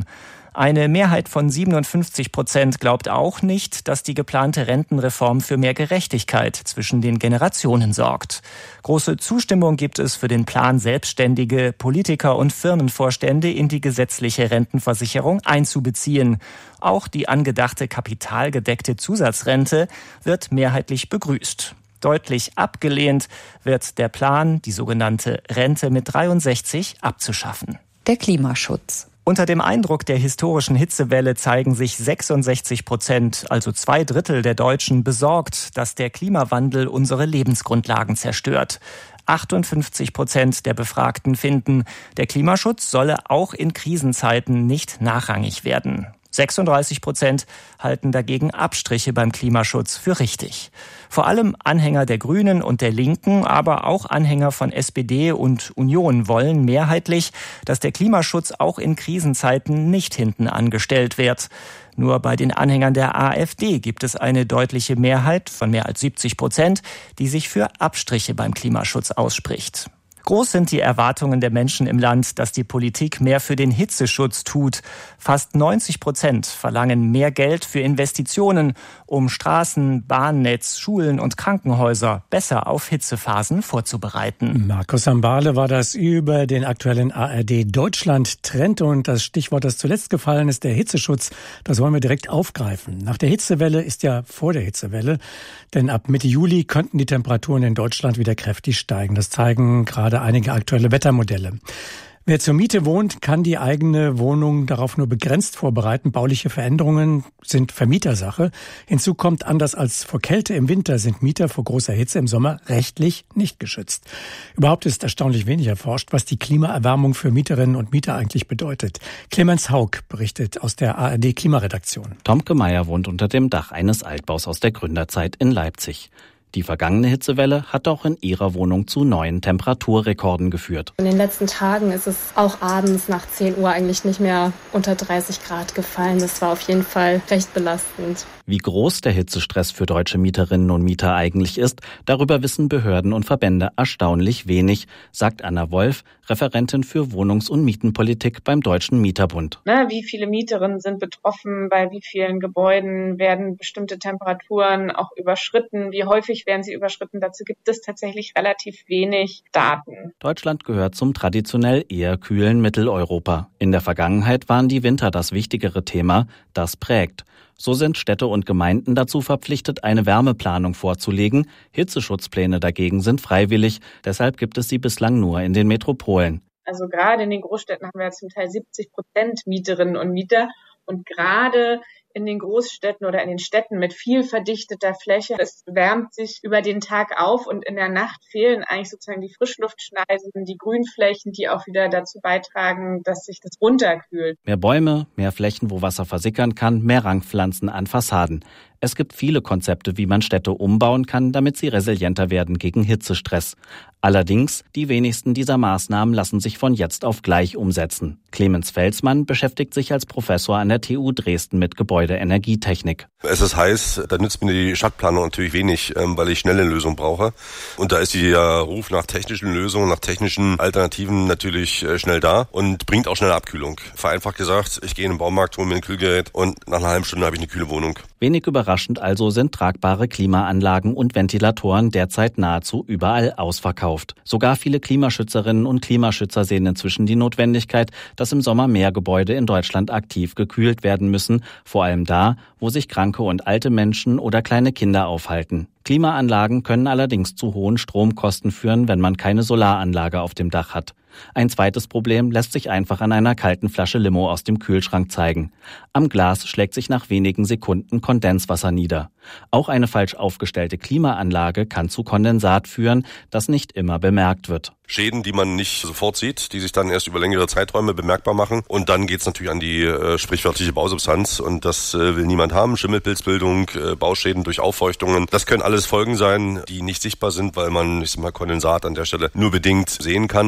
Eine Mehrheit von siebenundfünfzig Prozent glaubt auch nicht, dass die geplante Rentenreform für mehr Gerechtigkeit zwischen den Generationen sorgt. Große Zustimmung gibt es für den Plan, Selbstständige, Politiker und Firmenvorstände in die gesetzliche Rentenversicherung einzubeziehen. Auch die angedachte kapitalgedeckte Zusatzrente wird mehrheitlich begrüßt. Deutlich abgelehnt wird der Plan, die sogenannte Rente mit dreiundsechzig abzuschaffen. Der Klimaschutz. Unter dem Eindruck der historischen Hitzewelle zeigen sich sechsundsechzig Prozent, also zwei Drittel der Deutschen, besorgt, dass der Klimawandel unsere Lebensgrundlagen zerstört. achtundfünfzig Prozent der Befragten finden, der Klimaschutz solle auch in Krisenzeiten nicht nachrangig werden. sechsunddreißig Prozent halten dagegen Abstriche beim Klimaschutz für richtig. Vor allem Anhänger der Grünen und der Linken, aber auch Anhänger von S P D und Union wollen mehrheitlich, dass der Klimaschutz auch in Krisenzeiten nicht hinten angestellt wird. Nur bei den Anhängern der AfD gibt es eine deutliche Mehrheit von mehr als siebzig Prozent, die sich für Abstriche beim Klimaschutz ausspricht. Groß sind die Erwartungen der Menschen im Land, dass die Politik mehr für den Hitzeschutz tut. Fast neunzig Prozent verlangen mehr Geld für Investitionen, um Straßen, Bahnnetz, Schulen und Krankenhäuser besser auf Hitzephasen vorzubereiten. Markus Sambale war das über den aktuellen A R D-Deutschland-Trend. Und das Stichwort, das zuletzt gefallen ist, der Hitzeschutz, das wollen wir direkt aufgreifen. Nach der Hitzewelle ist ja vor der Hitzewelle, denn ab Mitte Juli könnten die Temperaturen in Deutschland wieder kräftig steigen. Das zeigen gerade einige aktuelle Wettermodelle. Wer zur Miete wohnt, kann die eigene Wohnung darauf nur begrenzt vorbereiten. Bauliche Veränderungen sind Vermietersache. Hinzu kommt, anders als vor Kälte im Winter sind Mieter vor großer Hitze im Sommer rechtlich nicht geschützt. Überhaupt ist erstaunlich wenig erforscht, was die Klimaerwärmung für Mieterinnen und Mieter eigentlich bedeutet. Clemens Haug berichtet aus der A R D-Klimaredaktion. Tomke Meyer wohnt unter dem Dach eines Altbaus aus der Gründerzeit in Leipzig. Die vergangene Hitzewelle hat auch in ihrer Wohnung zu neuen Temperaturrekorden geführt. In den letzten Tagen ist es auch abends nach zehn Uhr eigentlich nicht mehr unter dreißig Grad gefallen. Das war auf jeden Fall recht belastend. Wie groß der Hitzestress für deutsche Mieterinnen und Mieter eigentlich ist, darüber wissen Behörden und Verbände erstaunlich wenig, sagt Anna Wolf, Referentin für Wohnungs- und Mietenpolitik beim Deutschen Mieterbund. Na, wie viele Mieterinnen sind betroffen? Bei wie vielen Gebäuden werden bestimmte Temperaturen auch überschritten? Wie häufig werden sie überschritten? Dazu gibt es tatsächlich relativ wenig Daten. Deutschland gehört zum traditionell eher kühlen Mitteleuropa. In der Vergangenheit waren die Winter das wichtigere Thema, das prägt. So sind Städte und Gemeinden dazu verpflichtet, eine Wärmeplanung vorzulegen. Hitzeschutzpläne dagegen sind freiwillig. Deshalb gibt es sie bislang nur in den Metropolen. Also gerade in den Großstädten haben wir zum Teil siebzig Prozent Mieterinnen und Mieter. Und gerade in den Großstädten oder in den Städten mit viel verdichteter Fläche, es wärmt sich über den Tag auf und in der Nacht fehlen eigentlich sozusagen die Frischluftschneisen, die Grünflächen, die auch wieder dazu beitragen, dass sich das runterkühlt. Mehr Bäume, mehr Flächen, wo Wasser versickern kann, mehr Rangpflanzen an Fassaden. Es gibt viele Konzepte, wie man Städte umbauen kann, damit sie resilienter werden gegen Hitzestress. Allerdings, die wenigsten dieser Maßnahmen lassen sich von jetzt auf gleich umsetzen. Clemens Felsmann beschäftigt sich als Professor an der T U Dresden mit Gebäudeenergietechnik. Es ist heiß, da nützt mir die Stadtplanung natürlich wenig, weil ich schnelle Lösungen brauche. Und da ist der Ruf nach technischen Lösungen, nach technischen Alternativen natürlich schnell da und bringt auch schnelle Abkühlung. Vereinfacht gesagt, ich gehe in den Baumarkt, hole mir ein Kühlgerät und nach einer halben Stunde habe ich eine kühle Wohnung. Wenig überraschend also sind tragbare Klimaanlagen und Ventilatoren derzeit nahezu überall ausverkauft. Sogar viele Klimaschützerinnen und Klimaschützer sehen inzwischen die Notwendigkeit, dass im Sommer mehr Gebäude in Deutschland aktiv gekühlt werden müssen, vor allem da, wo sich kranke und alte Menschen oder kleine Kinder aufhalten. Klimaanlagen können allerdings zu hohen Stromkosten führen, wenn man keine Solaranlage auf dem Dach hat. Ein zweites Problem lässt sich einfach an einer kalten Flasche Limo aus dem Kühlschrank zeigen. Am Glas schlägt sich nach wenigen Sekunden Kondenswasser nieder. Auch eine falsch aufgestellte Klimaanlage kann zu Kondensat führen, das nicht immer bemerkt wird. Schäden, die man nicht sofort sieht, die sich dann erst über längere Zeiträume bemerkbar machen. Und dann geht's natürlich an die äh, sprichwörtliche Bausubstanz. Und das äh, will niemand haben. Schimmelpilzbildung, äh, Bauschäden durch Auffeuchtungen. Das können alles Folgen sein, die nicht sichtbar sind, weil man, ich sag mal, Kondensat an der Stelle nur bedingt sehen kann. Tomke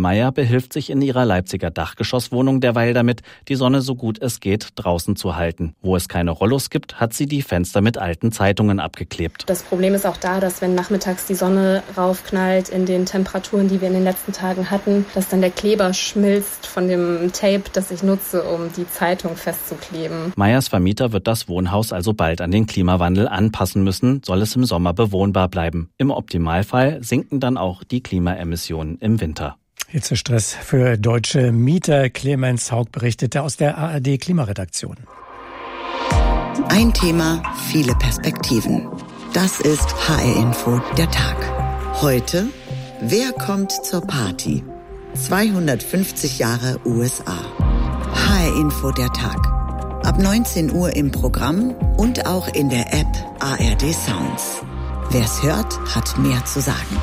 Meyer behilft sich in ihrer Leipziger Dachgeschosswohnung derweil damit, die Sonne so gut es geht draußen zu halten. Wo es keine Rollos gibt, hat sie die Fenster mit alten Zeitungen abgeklebt. Das Problem ist auch da, dass wenn nachmittags die Sonne raufknallt in den Temperaturen, die wir in den letzten Tagen hatten, dass dann der Kleber schmilzt von dem Tape, das ich nutze, um die Zeitung festzukleben. Meyers Vermieter wird das Wohnhaus also bald an den Klimawandel anpassen müssen, soll es im Sommer bewohnbar bleiben. Im Optimalfall sinken dann auch die Klimaemissionen im Winter. Hitzestress für deutsche Mieter. Clemens Haug berichtete aus der A R D Klimaredaktion. Ein Thema, viele Perspektiven. Das ist H R-Info, der Tag. Heute, wer kommt zur Party? zweihundertfünfzig Jahre U S A. H R-Info, der Tag. Ab neunzehn Uhr im Programm und auch in der App A R D Sounds. Wer's hört, hat mehr zu sagen.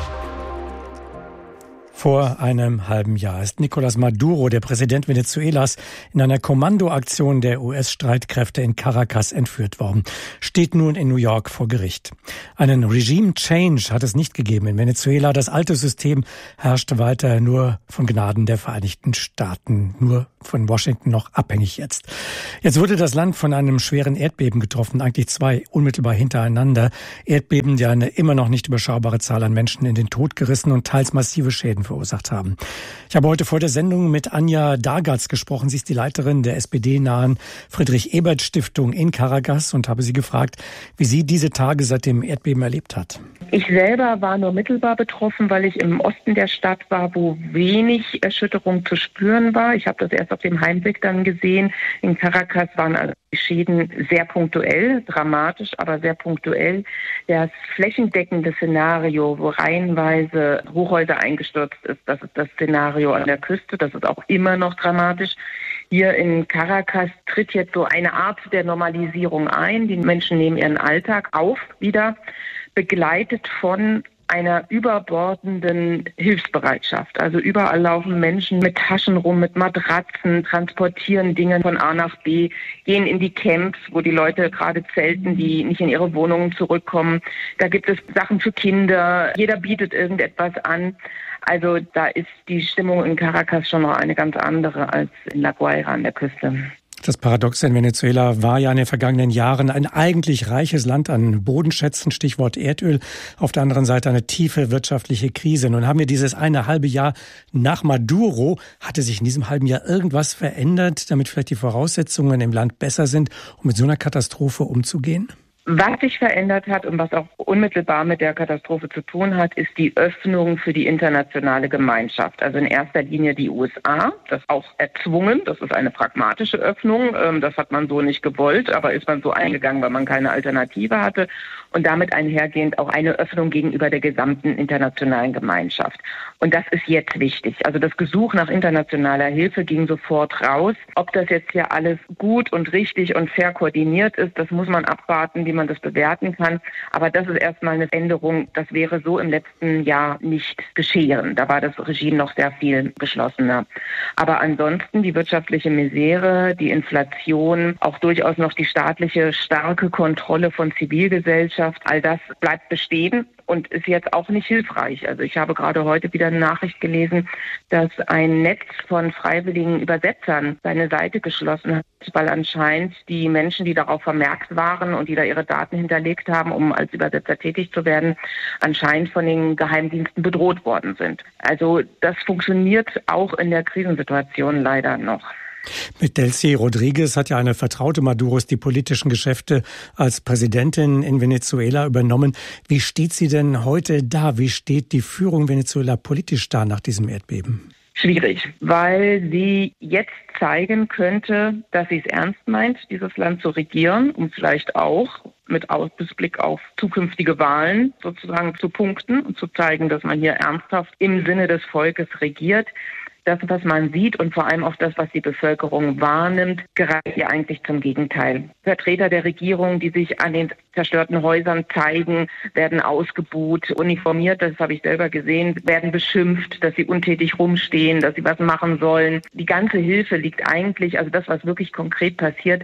Vor einem halben Jahr ist Nicolás Maduro, der Präsident Venezuelas, in einer Kommandoaktion der U S-Streitkräfte in Caracas entführt worden, steht nun in New York vor Gericht. Einen Regime-Change hat es nicht gegeben in Venezuela. Das alte System herrscht weiter nur von Gnaden der Vereinigten Staaten, nur von Washington noch abhängig jetzt. Jetzt wurde das Land von einem schweren Erdbeben getroffen, eigentlich zwei unmittelbar hintereinander. Erdbeben, die eine immer noch nicht überschaubare Zahl an Menschen in den Tod gerissen und teils massive Schäden verursacht haben. Ich habe heute vor der Sendung mit Anja Dargatz gesprochen. Sie ist die Leiterin der S P D-nahen Friedrich-Ebert-Stiftung in Caracas und habe sie gefragt, wie sie diese Tage seit dem Erdbeben erlebt hat. Ich selber war nur mittelbar betroffen, weil ich im Osten der Stadt war, wo wenig Erschütterung zu spüren war. Ich habe das erst auf dem Heimweg dann gesehen. In Caracas waren also die Schäden sehr punktuell, dramatisch, aber sehr punktuell. Das flächendeckende Szenario, wo reihenweise Hochhäuser eingestürzt ist, das ist das Szenario an der Küste. Das ist auch immer noch dramatisch. Hier in Caracas tritt jetzt so eine Art der Normalisierung ein. Die Menschen nehmen ihren Alltag auf wieder, begleitet von einer überbordenden Hilfsbereitschaft. Also überall laufen Menschen mit Taschen rum, mit Matratzen, transportieren Dinge von A nach B, gehen in die Camps, wo die Leute gerade zelten, die nicht in ihre Wohnungen zurückkommen. Da gibt es Sachen für Kinder. Jeder bietet irgendetwas an. Also da ist die Stimmung in Caracas schon noch eine ganz andere als in La Guaira an der Küste. Das Paradoxe in Venezuela war ja in den vergangenen Jahren ein eigentlich reiches Land an Bodenschätzen, Stichwort Erdöl. Auf der anderen Seite eine tiefe wirtschaftliche Krise. Nun haben wir dieses eine halbe Jahr nach Maduro. Hatte sich in diesem halben Jahr irgendwas verändert, damit vielleicht die Voraussetzungen im Land besser sind, um mit so einer Katastrophe umzugehen? Was sich verändert hat und was auch unmittelbar mit der Katastrophe zu tun hat, ist die Öffnung für die internationale Gemeinschaft. Also in erster Linie die U S A, das auch erzwungen. Das ist eine pragmatische Öffnung. Das hat man so nicht gewollt, aber ist man so eingegangen, weil man keine Alternative hatte. Und damit einhergehend auch eine Öffnung gegenüber der gesamten internationalen Gemeinschaft. Und das ist jetzt wichtig. Also das Gesuch nach internationaler Hilfe ging sofort raus. Ob das jetzt hier alles gut und richtig und fair koordiniert ist, das muss man abwarten, wie man das bewerten kann. Aber das ist erstmal eine Änderung. Das wäre so im letzten Jahr nicht geschehen. Da war das Regime noch sehr viel geschlossener. Aber ansonsten die wirtschaftliche Misere, die Inflation, auch durchaus noch die staatliche starke Kontrolle von Zivilgesellschaft, all das bleibt bestehen und ist jetzt auch nicht hilfreich. Also ich habe gerade heute wieder eine Nachricht gelesen, dass ein Netz von freiwilligen Übersetzern seine Seite geschlossen hat, weil anscheinend die Menschen, die darauf vermerkt waren und die da ihre Daten hinterlegt haben, um als Übersetzer tätig zu werden, anscheinend von den Geheimdiensten bedroht worden sind. Also das funktioniert auch in der Krisensituation leider noch. Mit Delcy Rodriguez hat ja eine Vertraute Maduros die politischen Geschäfte als Präsidentin in Venezuela übernommen. Wie steht sie denn heute da? Wie steht die Führung Venezuela politisch da nach diesem Erdbeben? Schwierig, weil sie jetzt zeigen könnte, dass sie es ernst meint, dieses Land zu regieren, um vielleicht auch mit Ausblick auf zukünftige Wahlen sozusagen zu punkten und zu zeigen, dass man hier ernsthaft im Sinne des Volkes regiert. Das, was man sieht und vor allem auch das, was die Bevölkerung wahrnimmt, gereicht ihr eigentlich zum Gegenteil. Vertreter der Regierung, die sich an den zerstörten Häusern zeigen, werden ausgebuht, uniformiert, das habe ich selber gesehen, werden beschimpft, dass sie untätig rumstehen, dass sie was machen sollen. Die ganze Hilfe liegt eigentlich, also das, was wirklich konkret passiert,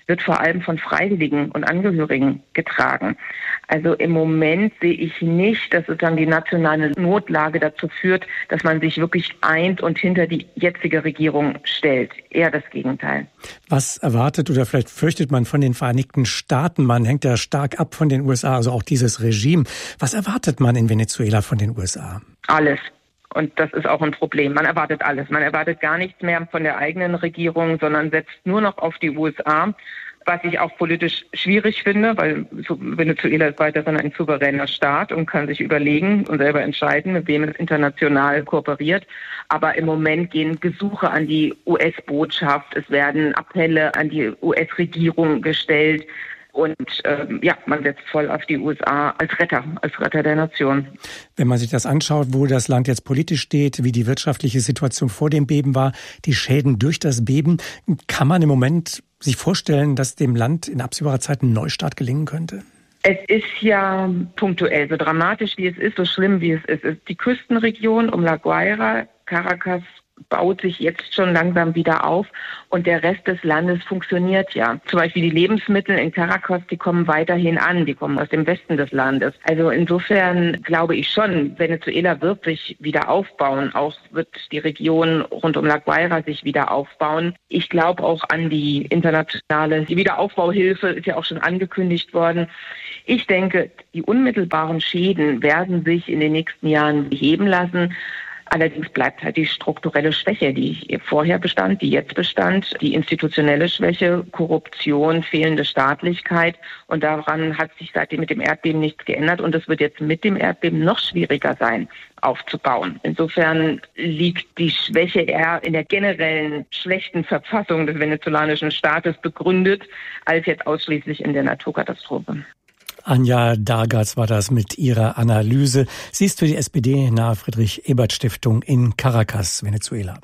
wird vor allem von Freiwilligen und Angehörigen getragen. Also im Moment sehe ich nicht, dass sozusagen die nationale Notlage dazu führt, dass man sich wirklich eint und hinter die jetzige Regierung stellt. Eher das Gegenteil. Was erwartet oder vielleicht fürchtet man von den Vereinigten Staaten? Man hängt ja stark ab von den U S A, also auch dieses Regime. Was erwartet man in Venezuela von den U S A? Alles. Und das ist auch ein Problem. Man erwartet alles. Man erwartet gar nichts mehr von der eigenen Regierung, sondern setzt nur noch auf die U S A, was ich auch politisch schwierig finde, weil Venezuela ist weiterhin ein souveräner Staat und kann sich überlegen und selber entscheiden, mit wem es international kooperiert. Aber im Moment gehen Gesuche an die U S-Botschaft, es werden Appelle an die U S-Regierung gestellt. Und ähm, ja, man setzt voll auf die U S A als Retter, als Retter der Nation. Wenn man sich das anschaut, wo das Land jetzt politisch steht, wie die wirtschaftliche Situation vor dem Beben war, die Schäden durch das Beben, kann man im Moment sich vorstellen, dass dem Land in absehbarer Zeit ein Neustart gelingen könnte? Es ist ja punktuell, so dramatisch wie es ist, so schlimm wie es ist. Die Küstenregion um La Guaira, Caracas, baut sich jetzt schon langsam wieder auf und der Rest des Landes funktioniert ja. Zum Beispiel die Lebensmittel in Caracas, die kommen weiterhin an, die kommen aus dem Westen des Landes. Also insofern glaube ich schon, Venezuela wird sich wieder aufbauen, auch wird die Region rund um La Guaira sich wieder aufbauen. Ich glaube auch an die internationale die Wiederaufbauhilfe, ist ja auch schon angekündigt worden. Ich denke, die unmittelbaren Schäden werden sich in den nächsten Jahren beheben lassen. Allerdings bleibt halt die strukturelle Schwäche, die vorher bestand, die jetzt bestand, die institutionelle Schwäche, Korruption, fehlende Staatlichkeit. Und daran hat sich seitdem mit dem Erdbeben nichts geändert. Und es wird jetzt mit dem Erdbeben noch schwieriger sein, aufzubauen. Insofern liegt die Schwäche eher in der generellen schlechten Verfassung des venezolanischen Staates begründet, als jetzt ausschließlich in der Naturkatastrophe. Anja Dargatz war das mit ihrer Analyse. Sie ist für die S P D nahe Friedrich-Ebert-Stiftung in Caracas, Venezuela.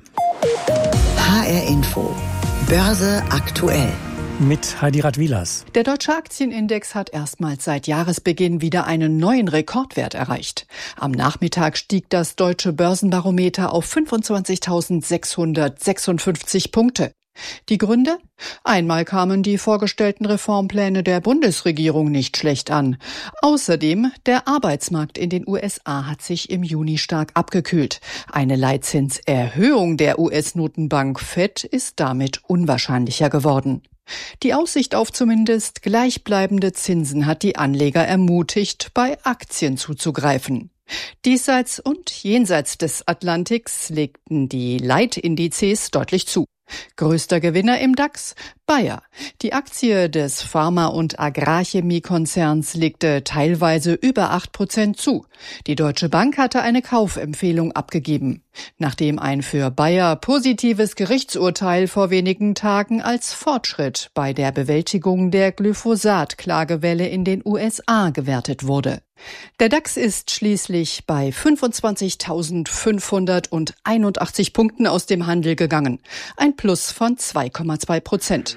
H R Info. Börse aktuell. Mit Heidi Radwilas. Der deutsche Aktienindex hat erstmals seit Jahresbeginn wieder einen neuen Rekordwert erreicht. Am Nachmittag stieg das deutsche Börsenbarometer auf fünfundzwanzigtausendsechshundertsechsundfünfzig Punkte. Die Gründe? Einmal kamen die vorgestellten Reformpläne der Bundesregierung nicht schlecht an. Außerdem, der Arbeitsmarkt in den U S A hat sich im Juni stark abgekühlt. Eine Leitzinserhöhung der U S-Notenbank Fed ist damit unwahrscheinlicher geworden. Die Aussicht auf zumindest gleichbleibende Zinsen hat die Anleger ermutigt, bei Aktien zuzugreifen. Diesseits und jenseits des Atlantiks legten die Leitindizes deutlich zu. Größter Gewinner im DAX? Bayer. Die Aktie des Pharma- und Agrarchemiekonzerns legte teilweise über acht Prozent zu. Die Deutsche Bank hatte eine Kaufempfehlung abgegeben, nachdem ein für Bayer positives Gerichtsurteil vor wenigen Tagen als Fortschritt bei der Bewältigung der Glyphosat-Klagewelle in den U S A gewertet wurde. Der DAX ist schließlich bei fünfundzwanzigtausendfünfhunderteinundachtzig Punkten aus dem Handel gegangen. Ein Plus von zwei Komma zwei Prozent.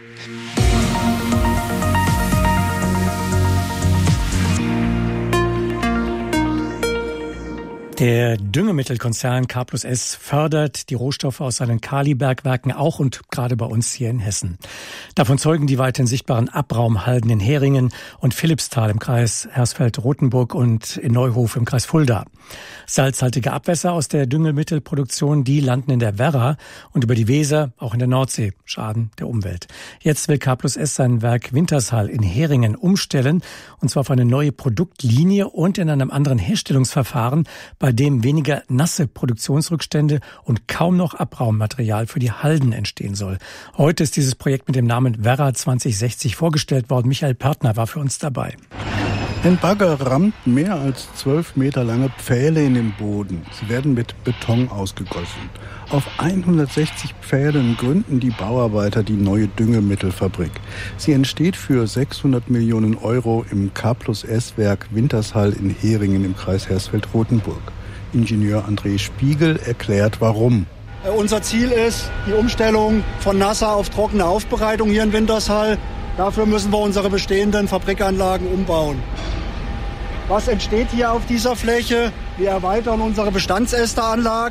Der Düngemittelkonzern K plus S fördert die Rohstoffe aus seinen Kalibergwerken auch und gerade bei uns hier in Hessen. Davon zeugen die weiterhin sichtbaren Abraumhalden in Heringen und Philippsthal im Kreis Hersfeld-Rotenburg und in Neuhof im Kreis Fulda. Salzhaltige Abwässer aus der Düngemittelproduktion, die landen in der Werra und über die Weser auch in der Nordsee, schaden der Umwelt. Jetzt will K plus S sein Werk Wintershall in Heringen umstellen, und zwar auf eine neue Produktlinie und in einem anderen Herstellungsverfahren, bei dem weniger nasse Produktionsrückstände und kaum noch Abraummaterial für die Halden entstehen soll. Heute ist dieses Projekt mit dem Namen Werra zwanzig sechzig vorgestellt worden. Michael Pörtner war für uns dabei. Ein Bagger rammt mehr als zwölf Meter lange Pfähle in den Boden. Sie werden mit Beton ausgegossen. Auf hundertsechzig Pfählen gründen die Bauarbeiter die neue Düngemittelfabrik. Sie entsteht für sechshundert Millionen Euro im K plus S-Werk Wintershall in Heringen im Kreis Hersfeld-Rotenburg. Ingenieur André Spiegel erklärt, warum. Unser Ziel ist die Umstellung von nasser auf trockene Aufbereitung hier in Wintershall. Dafür müssen wir unsere bestehenden Fabrikanlagen umbauen. Was entsteht hier auf dieser Fläche? Wir erweitern unsere Bestandsästeranlage.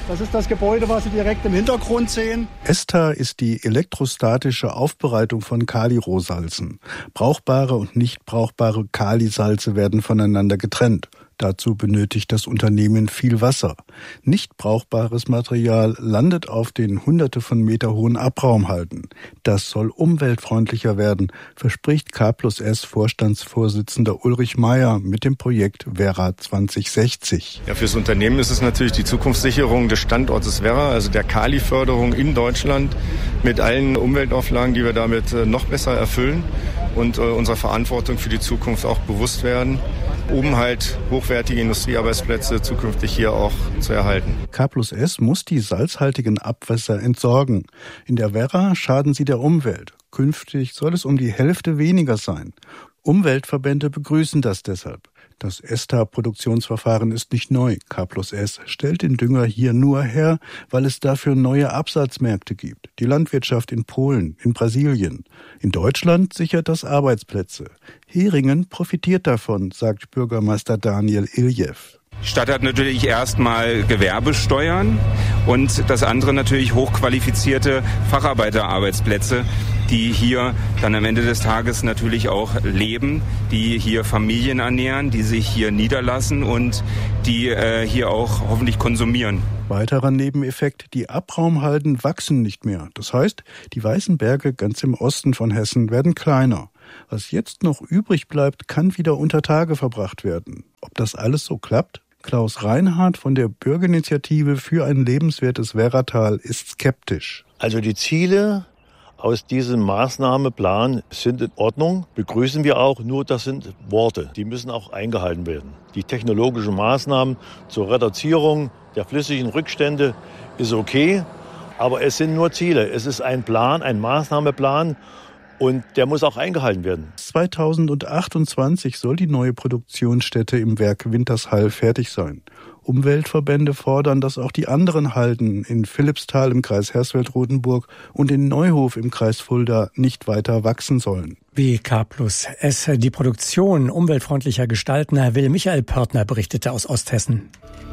Das ist das Gebäude, was Sie direkt im Hintergrund sehen. ESTA ist die elektrostatische Aufbereitung von Kalirohsalzen. Brauchbare und nicht brauchbare Kalisalze werden voneinander getrennt. Dazu benötigt das Unternehmen viel Wasser. Nicht brauchbares Material landet auf den hunderte von Meter hohen Abraumhalden. Das soll umweltfreundlicher werden, verspricht K plus S Vorstandsvorsitzender Ulrich Meyer mit dem Projekt Werra zwanzig sechzig. Ja, fürs Unternehmen ist es natürlich die Zukunftssicherung des Standortes Werra, also der Kali-Förderung in Deutschland mit allen Umweltauflagen, die wir damit noch besser erfüllen und äh, unserer Verantwortung für die Zukunft auch bewusst werden, um halt hochwertige Industriearbeitsplätze zukünftig hier auch zu erhalten. K plus S muss die salzhaltigen Abwässer entsorgen. In der Werra schaden sie der Umwelt. Künftig soll es um die Hälfte weniger sein. Umweltverbände begrüßen das deshalb. Das ESTA-Produktionsverfahren ist nicht neu. K plus S stellt den Dünger hier nur her, weil es dafür neue Absatzmärkte gibt. Die Landwirtschaft in Polen, in Brasilien. In Deutschland sichert das Arbeitsplätze. Heringen profitiert davon, sagt Bürgermeister Daniel Iljew. Die Stadt hat natürlich erstmal Gewerbesteuern und das andere natürlich hochqualifizierte Facharbeiterarbeitsplätze, die hier dann am Ende des Tages natürlich auch leben, die hier Familien ernähren, die sich hier niederlassen und die äh, hier auch hoffentlich konsumieren. Weiterer Nebeneffekt, die Abraumhalden wachsen nicht mehr. Das heißt, die weißen Berge ganz im Osten von Hessen werden kleiner. Was jetzt noch übrig bleibt, kann wieder unter Tage verbracht werden. Ob das alles so klappt? Klaus Reinhardt von der Bürgerinitiative für ein lebenswertes Werratal ist skeptisch. Also die Ziele aus diesem Maßnahmeplan sind in Ordnung, begrüßen wir auch, nur das sind Worte, die müssen auch eingehalten werden. Die technologischen Maßnahmen zur Reduzierung der flüssigen Rückstände ist okay, aber es sind nur Ziele. Es ist ein Plan, ein Maßnahmeplan und der muss auch eingehalten werden. zweitausendachtundzwanzig soll die neue Produktionsstätte im Werk Wintershall fertig sein. Umweltverbände fordern, dass auch die anderen Halden in Philippsthal im Kreis Hersfeld-Rotenburg und in Neuhof im Kreis Fulda nicht weiter wachsen sollen. Wie K plus S die Produktion umweltfreundlicher gestalten will, Michael Pörtner berichtete aus Osthessen.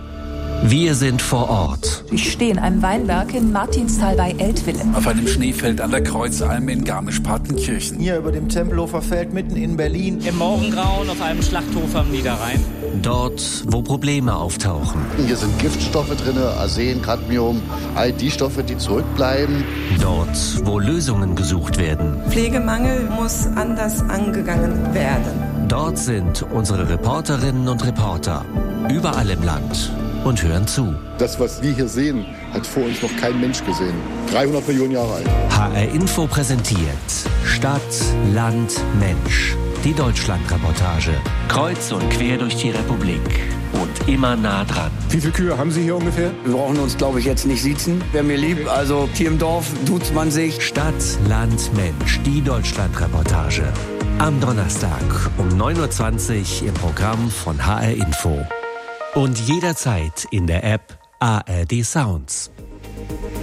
Wir sind vor Ort. Ich stehe in einem Weinberg in Martinsthal bei Eltville. Auf einem Schneefeld an der Kreuzalm in Garmisch-Partenkirchen. Hier über dem Tempelhofer Feld mitten in Berlin. Im Morgengrauen auf einem Schlachthof am Niederrhein. Dort, wo Probleme auftauchen. Hier sind Giftstoffe drin, Arsen, Cadmium, all die Stoffe, die zurückbleiben. Dort, wo Lösungen gesucht werden. Pflegemangel muss anders angegangen werden. Dort sind unsere Reporterinnen und Reporter. Überall im Land. Und hören zu. Das, was wir hier sehen, hat vor uns noch kein Mensch gesehen. dreihundert Millionen Jahre alt. H R Info präsentiert Stadt, Land, Mensch. Die Deutschlandreportage. Kreuz und quer durch die Republik. Und immer nah dran. Wie viele Kühe haben Sie hier ungefähr? Wir brauchen uns, glaube ich, jetzt nicht siezen. Wäre mir lieb. Also hier im Dorf duzt man sich. Stadt, Land, Mensch. Die Deutschlandreportage. Am Donnerstag um neun Uhr zwanzig im Programm von H R Info. Und jederzeit in der App A R D Sounds.